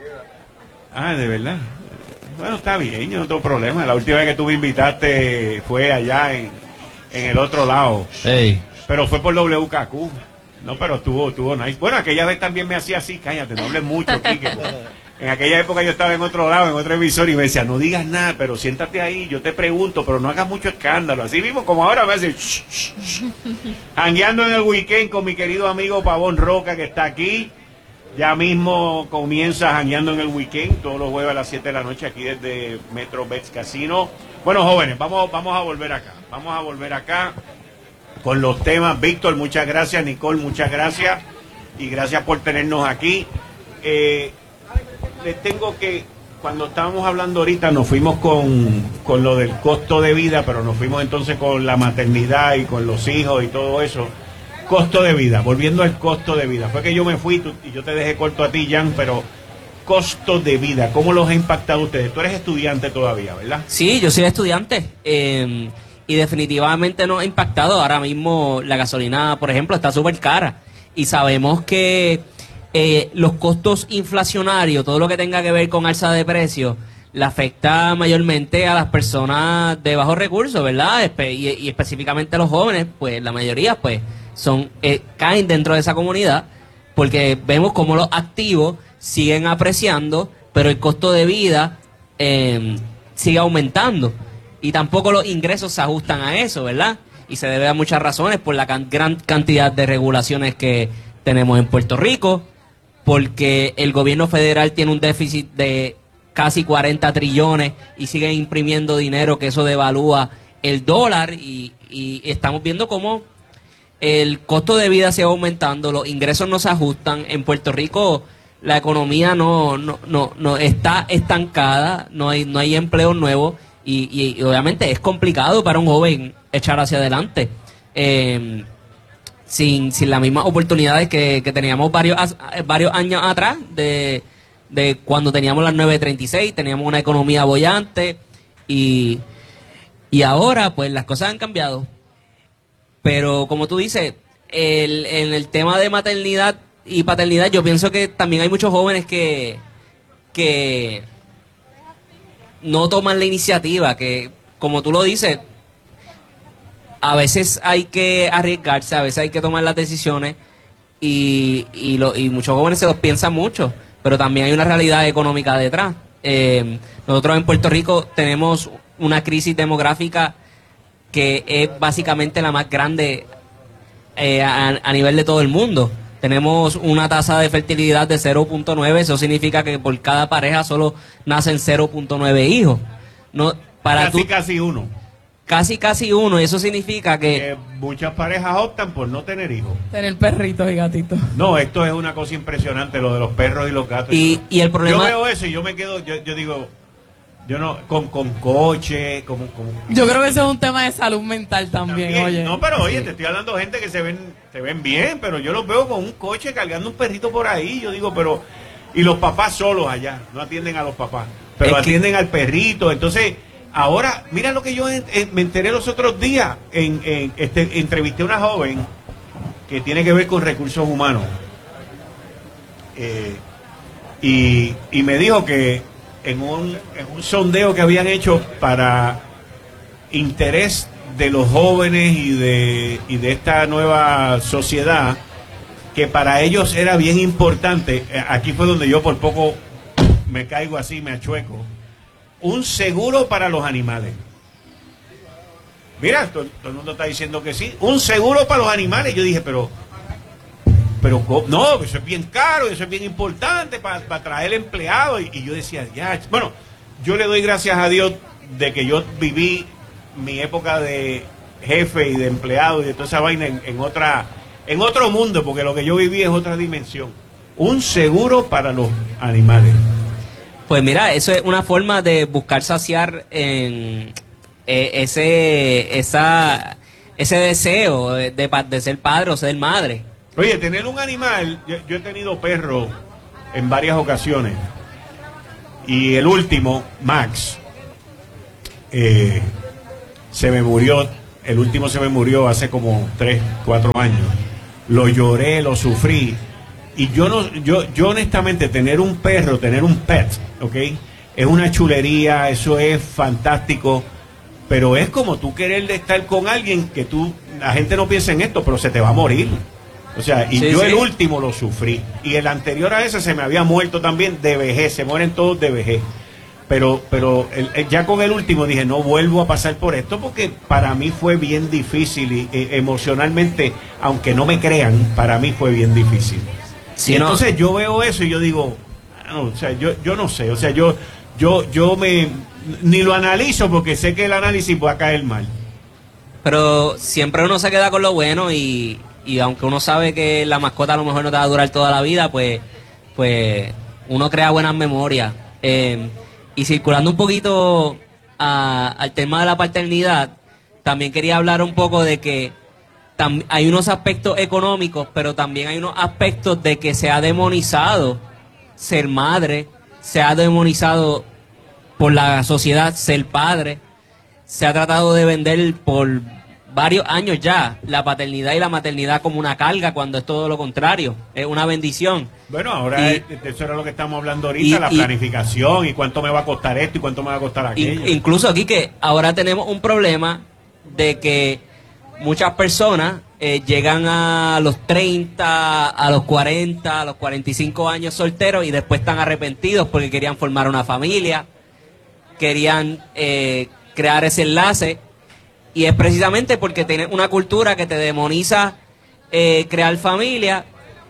Ah, de verdad. Bueno, está bien, yo no tengo problema. La última vez que tú me invitaste fue allá en, en el otro lado. Hey. Pero fue por W K Q. No, pero estuvo, estuvo nice. Bueno, aquella vez también me hacía así, cállate, no hables mucho, Quique. En aquella época yo estaba en otro lado, en otro emisor, y me decía, no digas nada, pero siéntate ahí, yo te pregunto, pero no hagas mucho escándalo. Así mismo como ahora me hace, shh, shh, shh. Jangueando en el weekend con mi querido amigo Pavón Roca, que está aquí. Ya mismo comienza jangueando en el weekend, todos los jueves a las siete de la noche, aquí desde Metro Bets Casino. Bueno, jóvenes, vamos, vamos a volver acá, vamos a volver acá con los temas. Víctor, muchas gracias. Nicole, muchas gracias. Y gracias por tenernos aquí. Eh, les tengo que, cuando estábamos hablando ahorita, nos fuimos con, con lo del costo de vida, pero nos fuimos entonces con la maternidad y con los hijos y todo eso. Costo de vida, volviendo al costo de vida. Fue que yo me fui tú, y yo te dejé corto a ti, Jan, pero costo de vida, ¿cómo los ha impactado a ustedes? Tú eres estudiante todavía, ¿verdad? Sí, yo soy estudiante eh, y definitivamente nos ha impactado. Ahora mismo la gasolina, por ejemplo, está súper cara y sabemos que eh, los costos inflacionarios, todo lo que tenga que ver con alza de precios, le afecta mayormente a las personas de bajos recursos, ¿verdad? Espe- y, y específicamente a los jóvenes, pues la mayoría, pues, son eh, caen dentro de esa comunidad porque vemos como los activos siguen apreciando, pero el costo de vida eh, sigue aumentando y tampoco los ingresos se ajustan a eso, ¿verdad? Y se debe a muchas razones por la can- gran cantidad de regulaciones que tenemos en Puerto Rico, porque el gobierno federal tiene un déficit de casi cuarenta trillones y siguen imprimiendo dinero, que eso devalúa el dólar y, y estamos viendo cómo el costo de vida sigue aumentando, los ingresos no se ajustan. En Puerto Rico la economía no no no, no está estancada, no hay no hay empleo nuevo y, y, y obviamente es complicado para un joven echar hacia adelante eh, sin sin las mismas oportunidades que, que teníamos varios varios años atrás de, de cuando teníamos las nueve treinta y seis, teníamos una economía boyante y, y ahora pues las cosas han cambiado. Pero como tú dices, el, en el tema de maternidad y paternidad, yo pienso que también hay muchos jóvenes que, que no toman la iniciativa, que como tú lo dices, a veces hay que arriesgarse, a veces hay que tomar las decisiones y, y, lo, y muchos jóvenes se los piensan mucho, pero también hay una realidad económica detrás. Eh, nosotros en Puerto Rico tenemos una crisis demográfica que es básicamente la más grande eh, a, a nivel de todo el mundo. Tenemos una tasa de fertilidad de cero punto nueve, eso significa que por cada pareja solo nacen cero punto nueve hijos. No, para casi, tú, casi uno. Casi, casi uno, y eso significa que... que muchas parejas optan por no tener hijos. Tener perritos y gatitos. No, esto es una cosa impresionante, lo de los perros y los gatos. Y, y el problema... Yo veo eso y yo me quedo, yo, yo digo... Yo no, con, con coche, como, como... Yo creo que eso es un tema de salud mental también, también. oye. No, pero oye, te estoy hablando de gente que se ven, se ven bien, pero yo los veo con un coche cargando un perrito por ahí, yo digo, pero... Y los papás solos allá, no atienden a los papás, pero es atienden que... al perrito, entonces... Ahora, mira lo que yo en, en, me enteré los otros días, en, en este, entrevisté a una joven que tiene que ver con recursos humanos, eh, y, y me dijo que en un, en un sondeo que habían hecho para interés de los jóvenes y de, y de esta nueva sociedad, que para ellos era bien importante, aquí fue donde yo por poco me caigo así, me achueco, un seguro para los animales. Mira, todo, todo el mundo está diciendo que sí, un seguro para los animales. Yo dije, pero, pero no, eso es bien caro, eso es bien importante para, para traer empleados. Y, y yo decía, ya, bueno, yo le doy gracias a Dios de que yo viví mi época de jefe y de empleado y de toda esa vaina en, en otra, en otro mundo, porque lo que yo viví es otra dimensión. Un seguro para los animales. Pues mira, eso es una forma de buscar saciar en eh, ese esa ese deseo de, de, de ser padre o ser madre. Oye, tener un animal, yo, yo he tenido perros en varias ocasiones, y el último, Max, eh, se me murió, el último se me murió hace como tres, cuatro años. Lo lloré, lo sufrí, y yo no, yo, yo honestamente tener un perro, tener un pet, ¿ok? Es una chulería, eso es fantástico, pero es como tú querer estar con alguien que tú, la gente no piensa en esto, pero se te va a morir. O sea, y sí, yo sí. el último lo sufrí, y el anterior a ese se me había muerto también de vejez, se mueren todos de vejez. Pero, pero el, el, ya con el último dije, no vuelvo a pasar por esto, porque para mí fue bien difícil y eh, emocionalmente, aunque no me crean, para mí fue bien difícil. Sí, y no. entonces yo veo eso y yo digo, no, o sea, yo, yo no sé, o sea, yo, yo, yo me ni lo analizo porque sé que el análisis va a caer mal. Pero siempre uno se queda con lo bueno y, y aunque uno sabe que la mascota a lo mejor no te va a durar toda la vida, pues, pues uno crea buenas memorias. Eh, y circulando un poquito a, al tema de la paternidad, también quería hablar un poco de que tam, hay unos aspectos económicos, pero también hay unos aspectos de que se ha demonizado ser madre, se ha demonizado por la sociedad ser padre, se ha tratado de vender por varios años ya la paternidad y la maternidad como una carga, cuando es todo lo contrario, es una bendición. Bueno, ahora Y- es- eso era lo que estamos hablando ahorita, y- la y- planificación y cuánto me va a costar esto y cuánto me va a costar aquello. In- incluso aquí que ahora tenemos un problema de que muchas personas eh, llegan a los treinta, a los cuarenta, a los cuarenta y cinco años solteros y después están arrepentidos porque querían formar una familia, querían eh, crear ese enlace, y es precisamente porque tienen una cultura que te demoniza eh, crear familia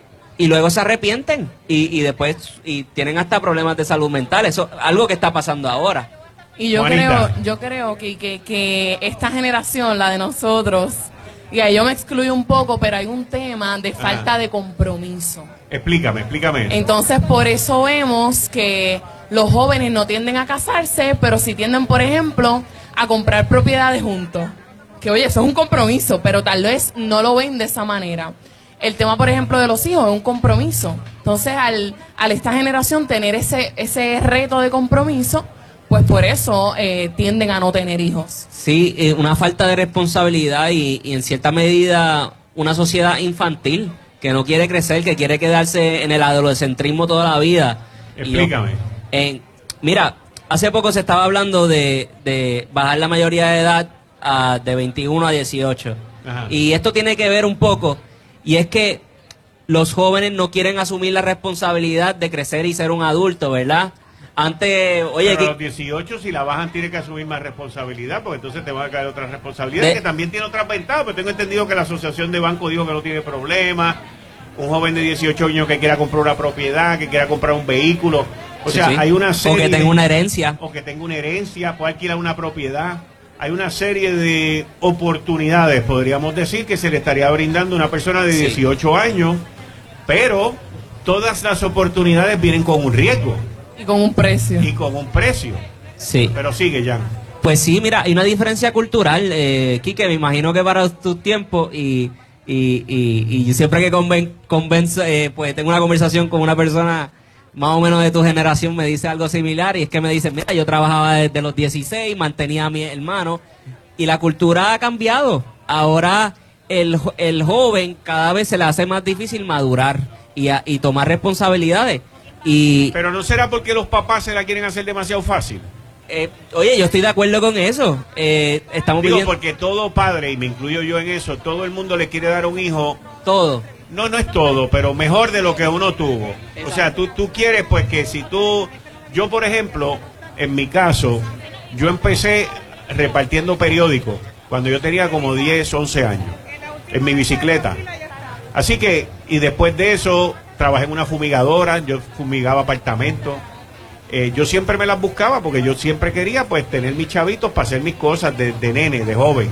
y luego se arrepienten y, y después y tienen hasta problemas de salud mental. Eso es algo que está pasando ahora. Y yo Juanita. creo, yo creo que, que, que esta generación, la de nosotros, y ahí yo me excluyo un poco, pero hay un tema de falta Ajá. de compromiso. Explícame, explícame. Entonces, por eso vemos que los jóvenes no tienden a casarse, pero sí tienden, por ejemplo, a comprar propiedades juntos. Que oye, eso es un compromiso, pero tal vez no lo ven de esa manera. El tema, por ejemplo, de los hijos es un compromiso. Entonces, al, al esta generación tener ese, ese reto de compromiso, pues por eso eh, tienden a no tener hijos. Sí, eh, una falta de responsabilidad y, y en cierta medida una sociedad infantil que no quiere crecer, que quiere quedarse en el adolescentrismo toda la vida. Explícame. Y yo- en- mira, hace poco se estaba hablando de, de bajar la mayoría de edad a, de veintiuno a dieciocho. Ajá. Y esto tiene que ver un poco, y es que los jóvenes no quieren asumir la responsabilidad de crecer y ser un adulto, ¿verdad? Antes, oye, Pero que, a los dieciocho, si la bajan, tiene que asumir más responsabilidad, porque entonces te va a caer otra responsabilidad, De- que también tiene otras ventajas, pero tengo entendido que la asociación de bancos dijo que no tiene problema. Un joven de dieciocho años que quiera comprar una propiedad, que quiera comprar un vehículo, o Sí, sea, sí. hay una O serie... que tenga una herencia. O que tenga una herencia, puede alquilar una propiedad. Hay una serie de oportunidades, podríamos decir, que se le estaría brindando a una persona de Sí. dieciocho años, pero todas las oportunidades vienen con un riesgo. Y con un precio. Y con un precio. Sí. Pero sigue, Jan. Pues sí, mira, hay una diferencia cultural, eh, Quique, me imagino que para tus tiempos y, y, y, y siempre que conven, convenzo, eh, pues tengo una conversación con una persona más o menos de tu generación, me dice algo similar, y es que me dice, mira, yo trabajaba desde los dieciséis, mantenía a mi hermano, y la cultura ha cambiado. Ahora el, jo- el joven cada vez se le hace más difícil madurar y, a- y tomar responsabilidades. Y, Pero no será porque los papás se la quieren hacer demasiado fácil. eh, oye, yo estoy de acuerdo con eso. Eh, estamos Digo, viviendo porque todo padre, y me incluyo yo en eso, todo el mundo le quiere dar un hijo. todo. No, no es todo, pero mejor de lo que uno tuvo. O sea, tú, tú quieres, pues, que si tú... Yo, por ejemplo, en mi caso, yo empecé repartiendo periódicos cuando yo tenía como diez, once años, en mi bicicleta. Así que, y después de eso, trabajé en una fumigadora, yo fumigaba apartamentos. Eh, yo siempre me las buscaba porque yo siempre quería, pues, tener mis chavitos para hacer mis cosas de, de nene, de joven.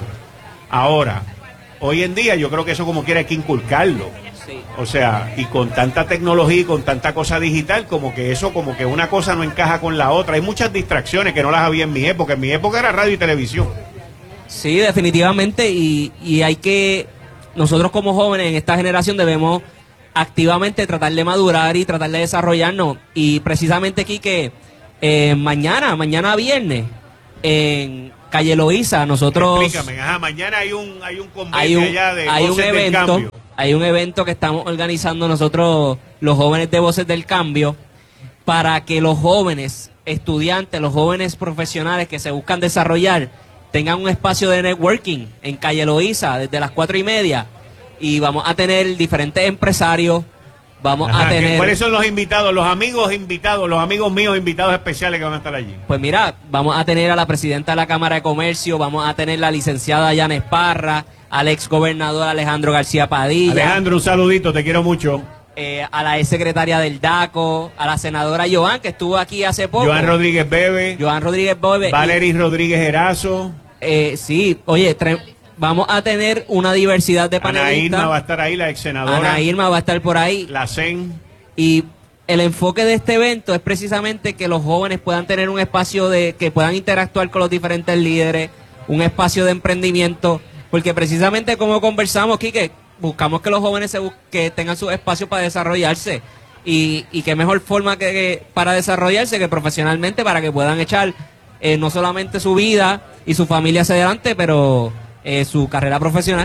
Ahora, hoy en día yo creo que eso como quiera hay que inculcarlo. O sea, y con tanta tecnología y con tanta cosa digital, como que eso, como que una cosa no encaja con la otra. Hay muchas distracciones que no las había en mi época. En mi época era radio y televisión. Sí, definitivamente, y, y hay que, nosotros como jóvenes en esta generación debemos activamente tratar de madurar y tratar de desarrollarnos, y precisamente aquí que eh, mañana, mañana viernes, en Calle Loíza, nosotros... Explícame, ajá, mañana hay un, hay un convenio hay un, allá de hay un Voces del evento, Cambio. hay un evento que estamos organizando nosotros, los jóvenes de Voces del Cambio, para que los jóvenes estudiantes, los jóvenes profesionales que se buscan desarrollar, tengan un espacio de networking en Calle Loíza desde las cuatro y media, y vamos a tener diferentes empresarios, vamos Ajá, a tener... ¿cuáles son los invitados, los amigos invitados, los amigos míos invitados especiales que van a estar allí? Pues mira, vamos a tener a la presidenta de la Cámara de Comercio, vamos a tener la licenciada Yana Esparra, al ex gobernador Alejandro García Padilla. Alejandro, un saludito, te quiero mucho. Eh, a la ex secretaria del DACO, a la senadora Joan, que estuvo aquí hace poco. Joan Rodríguez Bebe. Joan Rodríguez Bebe. Valery Rodríguez Erazo. Eh, sí, oye, vamos a tener una diversidad de panelistas. Ana Irma va a estar ahí, la ex senadora. Ana Irma va a estar por ahí. La C E N. Y el enfoque de este evento es precisamente que los jóvenes puedan tener un espacio de que puedan interactuar con los diferentes líderes, un espacio de emprendimiento, porque precisamente como conversamos, Quique, buscamos que los jóvenes se bus que tengan su espacio para desarrollarse, y, y qué mejor forma que, que para desarrollarse que profesionalmente, para que puedan echar eh, no solamente su vida y su familia hacia adelante, pero eh, su carrera profesional.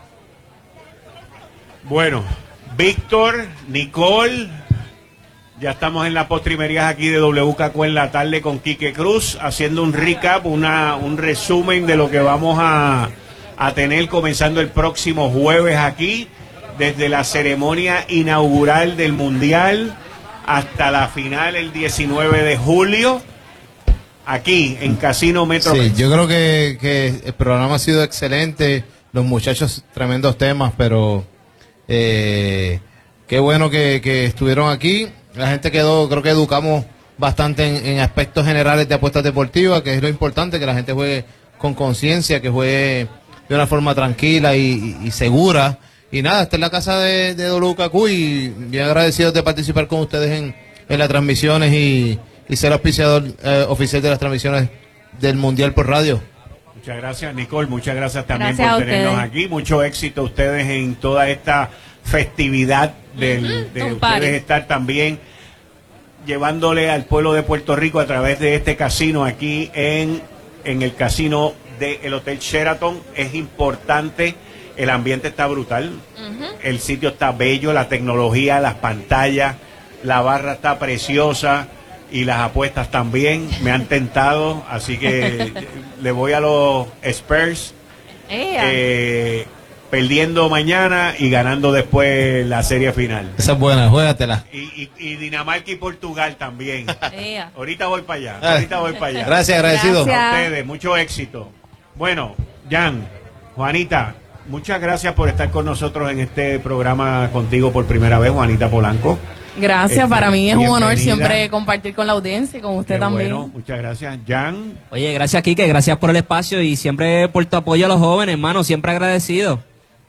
Bueno, Víctor, Nicole, ya estamos en las postrimerías aquí de W K Q en la tarde con Quique Cruz, haciendo un recap, una, un resumen de lo que vamos a, a tener comenzando el próximo jueves aquí, desde la ceremonia inaugural del Mundial hasta la final el diecinueve de julio, aquí en Casino Metro. Sí, yo creo que, que el programa ha sido excelente, los muchachos tremendos temas, pero eh, qué bueno que, que estuvieron aquí. La gente quedó, creo que educamos bastante en, en aspectos generales de apuestas deportivas, que es lo importante, que la gente juegue con conciencia, que juegue de una forma tranquila y, y, y segura. Y nada, esta es la casa de, de W K Q y bien agradecidos de participar con ustedes en, en las transmisiones y, y ser auspiciador eh, oficial de las transmisiones del Mundial por radio. Muchas gracias, Nicole, muchas gracias también Gracias por a tenernos ustedes. aquí. Mucho éxito a ustedes en toda esta festividad del, Ujú, de un ustedes party. estar también llevándole al pueblo de Puerto Rico a través de este casino aquí en, en el casino del Hotel Sheraton. Es importante, el ambiente está brutal, Ujú. el sitio está bello, la tecnología, las pantallas, la barra está preciosa y las apuestas también me han tentado, así que le voy a los Spurs, Ea. eh, perdiendo mañana y ganando después la serie final. Esa es buena, juégatela. Y, y, y Dinamarca y Portugal también. Ea. Ahorita voy para allá, ahorita voy para allá. Gracias, agradecido. Gracias. A ustedes, mucho éxito. Bueno, Jan, Juanita, muchas gracias por estar con nosotros en este programa contigo por primera vez, Juanita Polanco. Gracias, Este, para mí es un honor bienvenida. siempre compartir con la audiencia y con usted Qué también. bueno, muchas gracias. Jan, Oye, gracias, Quique, gracias por el espacio y siempre por tu apoyo a los jóvenes, hermano, siempre agradecido.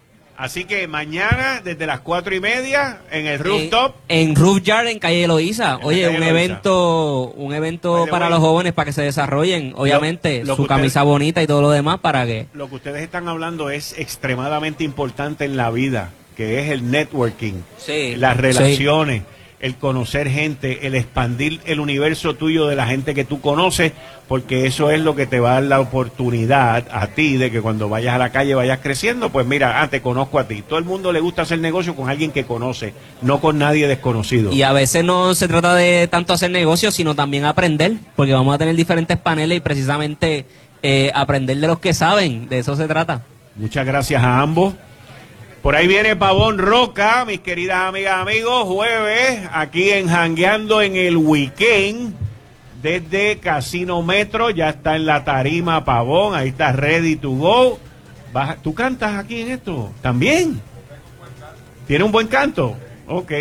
así que mañana desde las cuatro y media en el rooftop. En, en Roof Yard, en Calle Loíza. En la Oye, calle un Loíza. evento, un evento By the para way, los jóvenes para que se desarrollen, obviamente, lo su que usted- camisa bonita y todo lo demás para que... Lo que ustedes están hablando es extremadamente importante en la vida, que es el networking, Sí, las sí. relaciones, el conocer gente, el expandir el universo tuyo de la gente que tú conoces, porque eso es lo que te va a dar la oportunidad a ti de que cuando vayas a la calle vayas creciendo. Pues mira, ah, te conozco a ti. Todo el mundo le gusta hacer negocio con alguien que conoce, no con nadie desconocido. Y a veces no se trata de tanto hacer negocios, sino también aprender, porque vamos a tener diferentes paneles y precisamente eh, aprender de los que saben, de eso se trata. Muchas gracias a ambos. Por ahí viene Pavón Roca, mis queridas amigas, amigos, jueves, aquí en Jangueando en el Weekend, desde Casino Metro, ya está en la tarima Pavón, ahí está ready to go. Baja- ¿Tú cantas aquí en esto? ¿También? ¿Tiene un buen canto? Ok.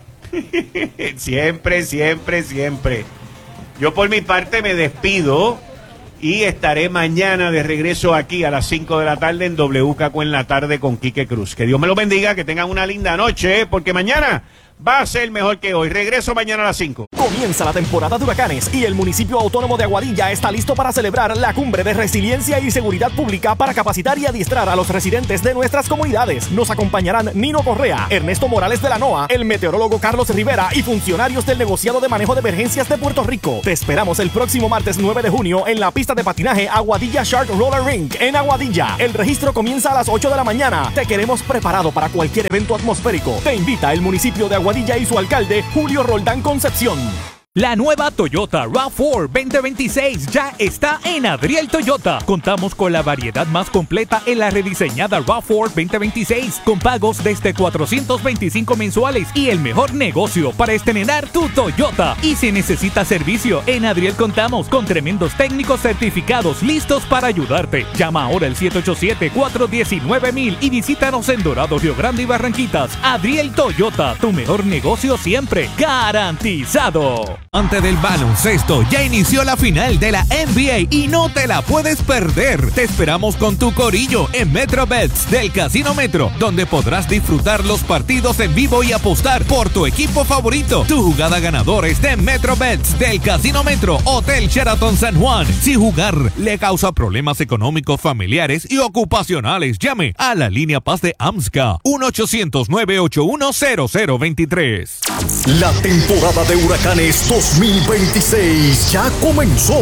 Siempre, siempre, siempre. Yo por mi parte me despido y estaré mañana de regreso aquí a las cinco de la tarde en W K Q en la tarde con Quique Cruz. Que Dios me lo bendiga, que tengan una linda noche, porque mañana va a ser mejor que hoy. Regreso mañana a las cinco. Comienza la temporada de huracanes y el municipio autónomo de Aguadilla está listo para celebrar la cumbre de resiliencia y seguridad pública para capacitar y adiestrar a los residentes de nuestras comunidades. Nos acompañarán Nino Correa, Ernesto Morales de la NOAA, el meteorólogo Carlos Rivera y funcionarios del negociado de manejo de emergencias de Puerto Rico. Te esperamos el próximo martes nueve de junio en la pista de patinaje Aguadilla Shark Roller Rink en Aguadilla. El registro comienza a las ocho de la mañana. Te queremos preparado para cualquier evento atmosférico. Te invita el municipio de Aguadilla y su alcalde Julio Roldán Concepción. La nueva Toyota RAV cuatro veinte veintiséis ya está en Adriel Toyota. Contamos con la variedad más completa en la rediseñada RAV cuatro veinte veintiséis con pagos desde cuatrocientos veinticinco mensuales y el mejor negocio para estrenar tu Toyota. Y si necesitas servicio, en Adriel contamos con tremendos técnicos certificados listos para ayudarte. Llama ahora al siete ocho siete, cuatro uno nueve mil y visítanos en Dorado, Río Grande y Barranquitas. Adriel Toyota, tu mejor negocio siempre garantizado. Antes del baloncesto, ya inició la final de la N B A y no te la puedes perder. Te esperamos con tu corillo en MetroBets del Casino Metro, donde podrás disfrutar los partidos en vivo y apostar por tu equipo favorito. Tu jugada ganadora es de MetroBets del Casino Metro, Hotel Sheraton San Juan. Si jugar le causa problemas económicos, familiares y ocupacionales, llame a la línea Paz de AMSCA uno ochocientos, nueve ocho uno, cero cero dos tres. La temporada de huracanes dos mil veintiséis ya comenzó.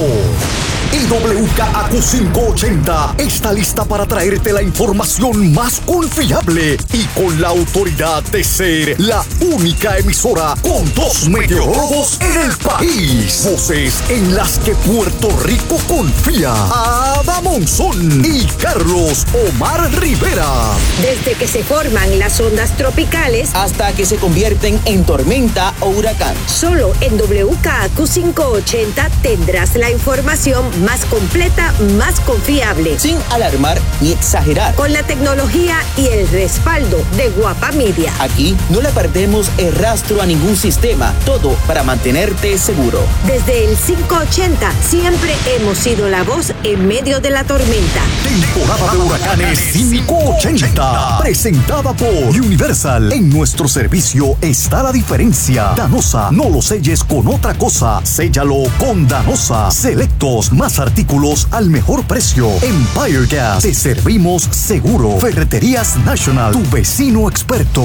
Y W K A Q quinientos ochenta está lista para traerte la información más confiable y con la autoridad de ser la única emisora con dos meteorólogos en el país. Voces en las que Puerto Rico confía. Ada Monzón y Carlos Omar Rivera. Desde que se forman las ondas tropicales hasta que se convierten en tormenta o huracán. Solo en W K A Q quinientos ochenta tendrás la información más completa, más confiable. Sin alarmar ni exagerar. Con la tecnología y el respaldo de Guapa Media. Aquí no le perdemos el rastro a ningún sistema. Todo para mantenerte seguro. Desde el quinientos ochenta siempre hemos sido la voz en medio de la tormenta. Temporada de huracanes quinientos ochenta. Presentada por Universal. En nuestro servicio está la diferencia. Danosa, no lo selles con otra cosa. Séllalo con Danosa. Selectos, más artículos al mejor precio. Empire Gas, te servimos seguro. Ferreterías National, tu vecino experto.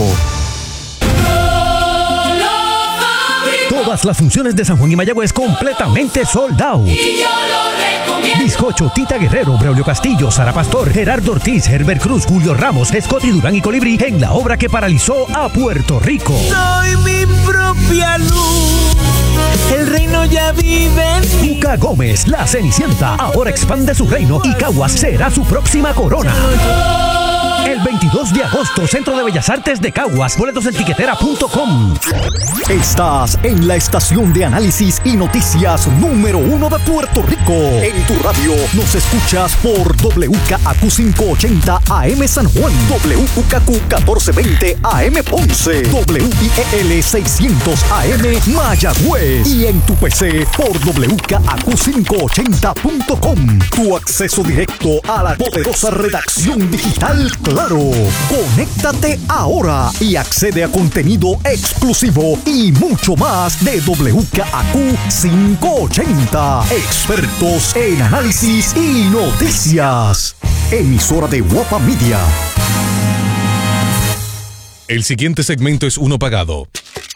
Todas las funciones de San Juan y Mayagüez completamente sold out. Y yo lo recomiendo. Bizcocho, Tita Guerrero, Braulio Castillo, Sara Pastor, Gerardo Ortiz, Herbert Cruz, Julio Ramos, Scotty Durán y Colibrí en la obra que paralizó a Puerto Rico. Soy mi propia luz. El reino ya vive en mí. Cuca Gómez, la Cenicienta, ahora expande su reino y Caguas será su próxima corona. El veintidós de agosto, Centro de Bellas Artes de Caguas. Boletos en tiquetera punto com. Estás en la estación de análisis y noticias número uno de Puerto Rico. En tu radio nos escuchas por W K A Q quinientos ochenta A M San Juan, W K Q catorce veinte A M Ponce, W I E L seiscientos A M Mayagüez y en tu P C por W K A Q quinientos ochenta punto com. Tu acceso directo a la poderosa redacción digital Claro. Conéctate ahora y accede a contenido exclusivo y mucho más de W K A Q quinientos ochenta. Expertos en análisis y noticias. Emisora de Guapa Media. El siguiente segmento es uno pagado.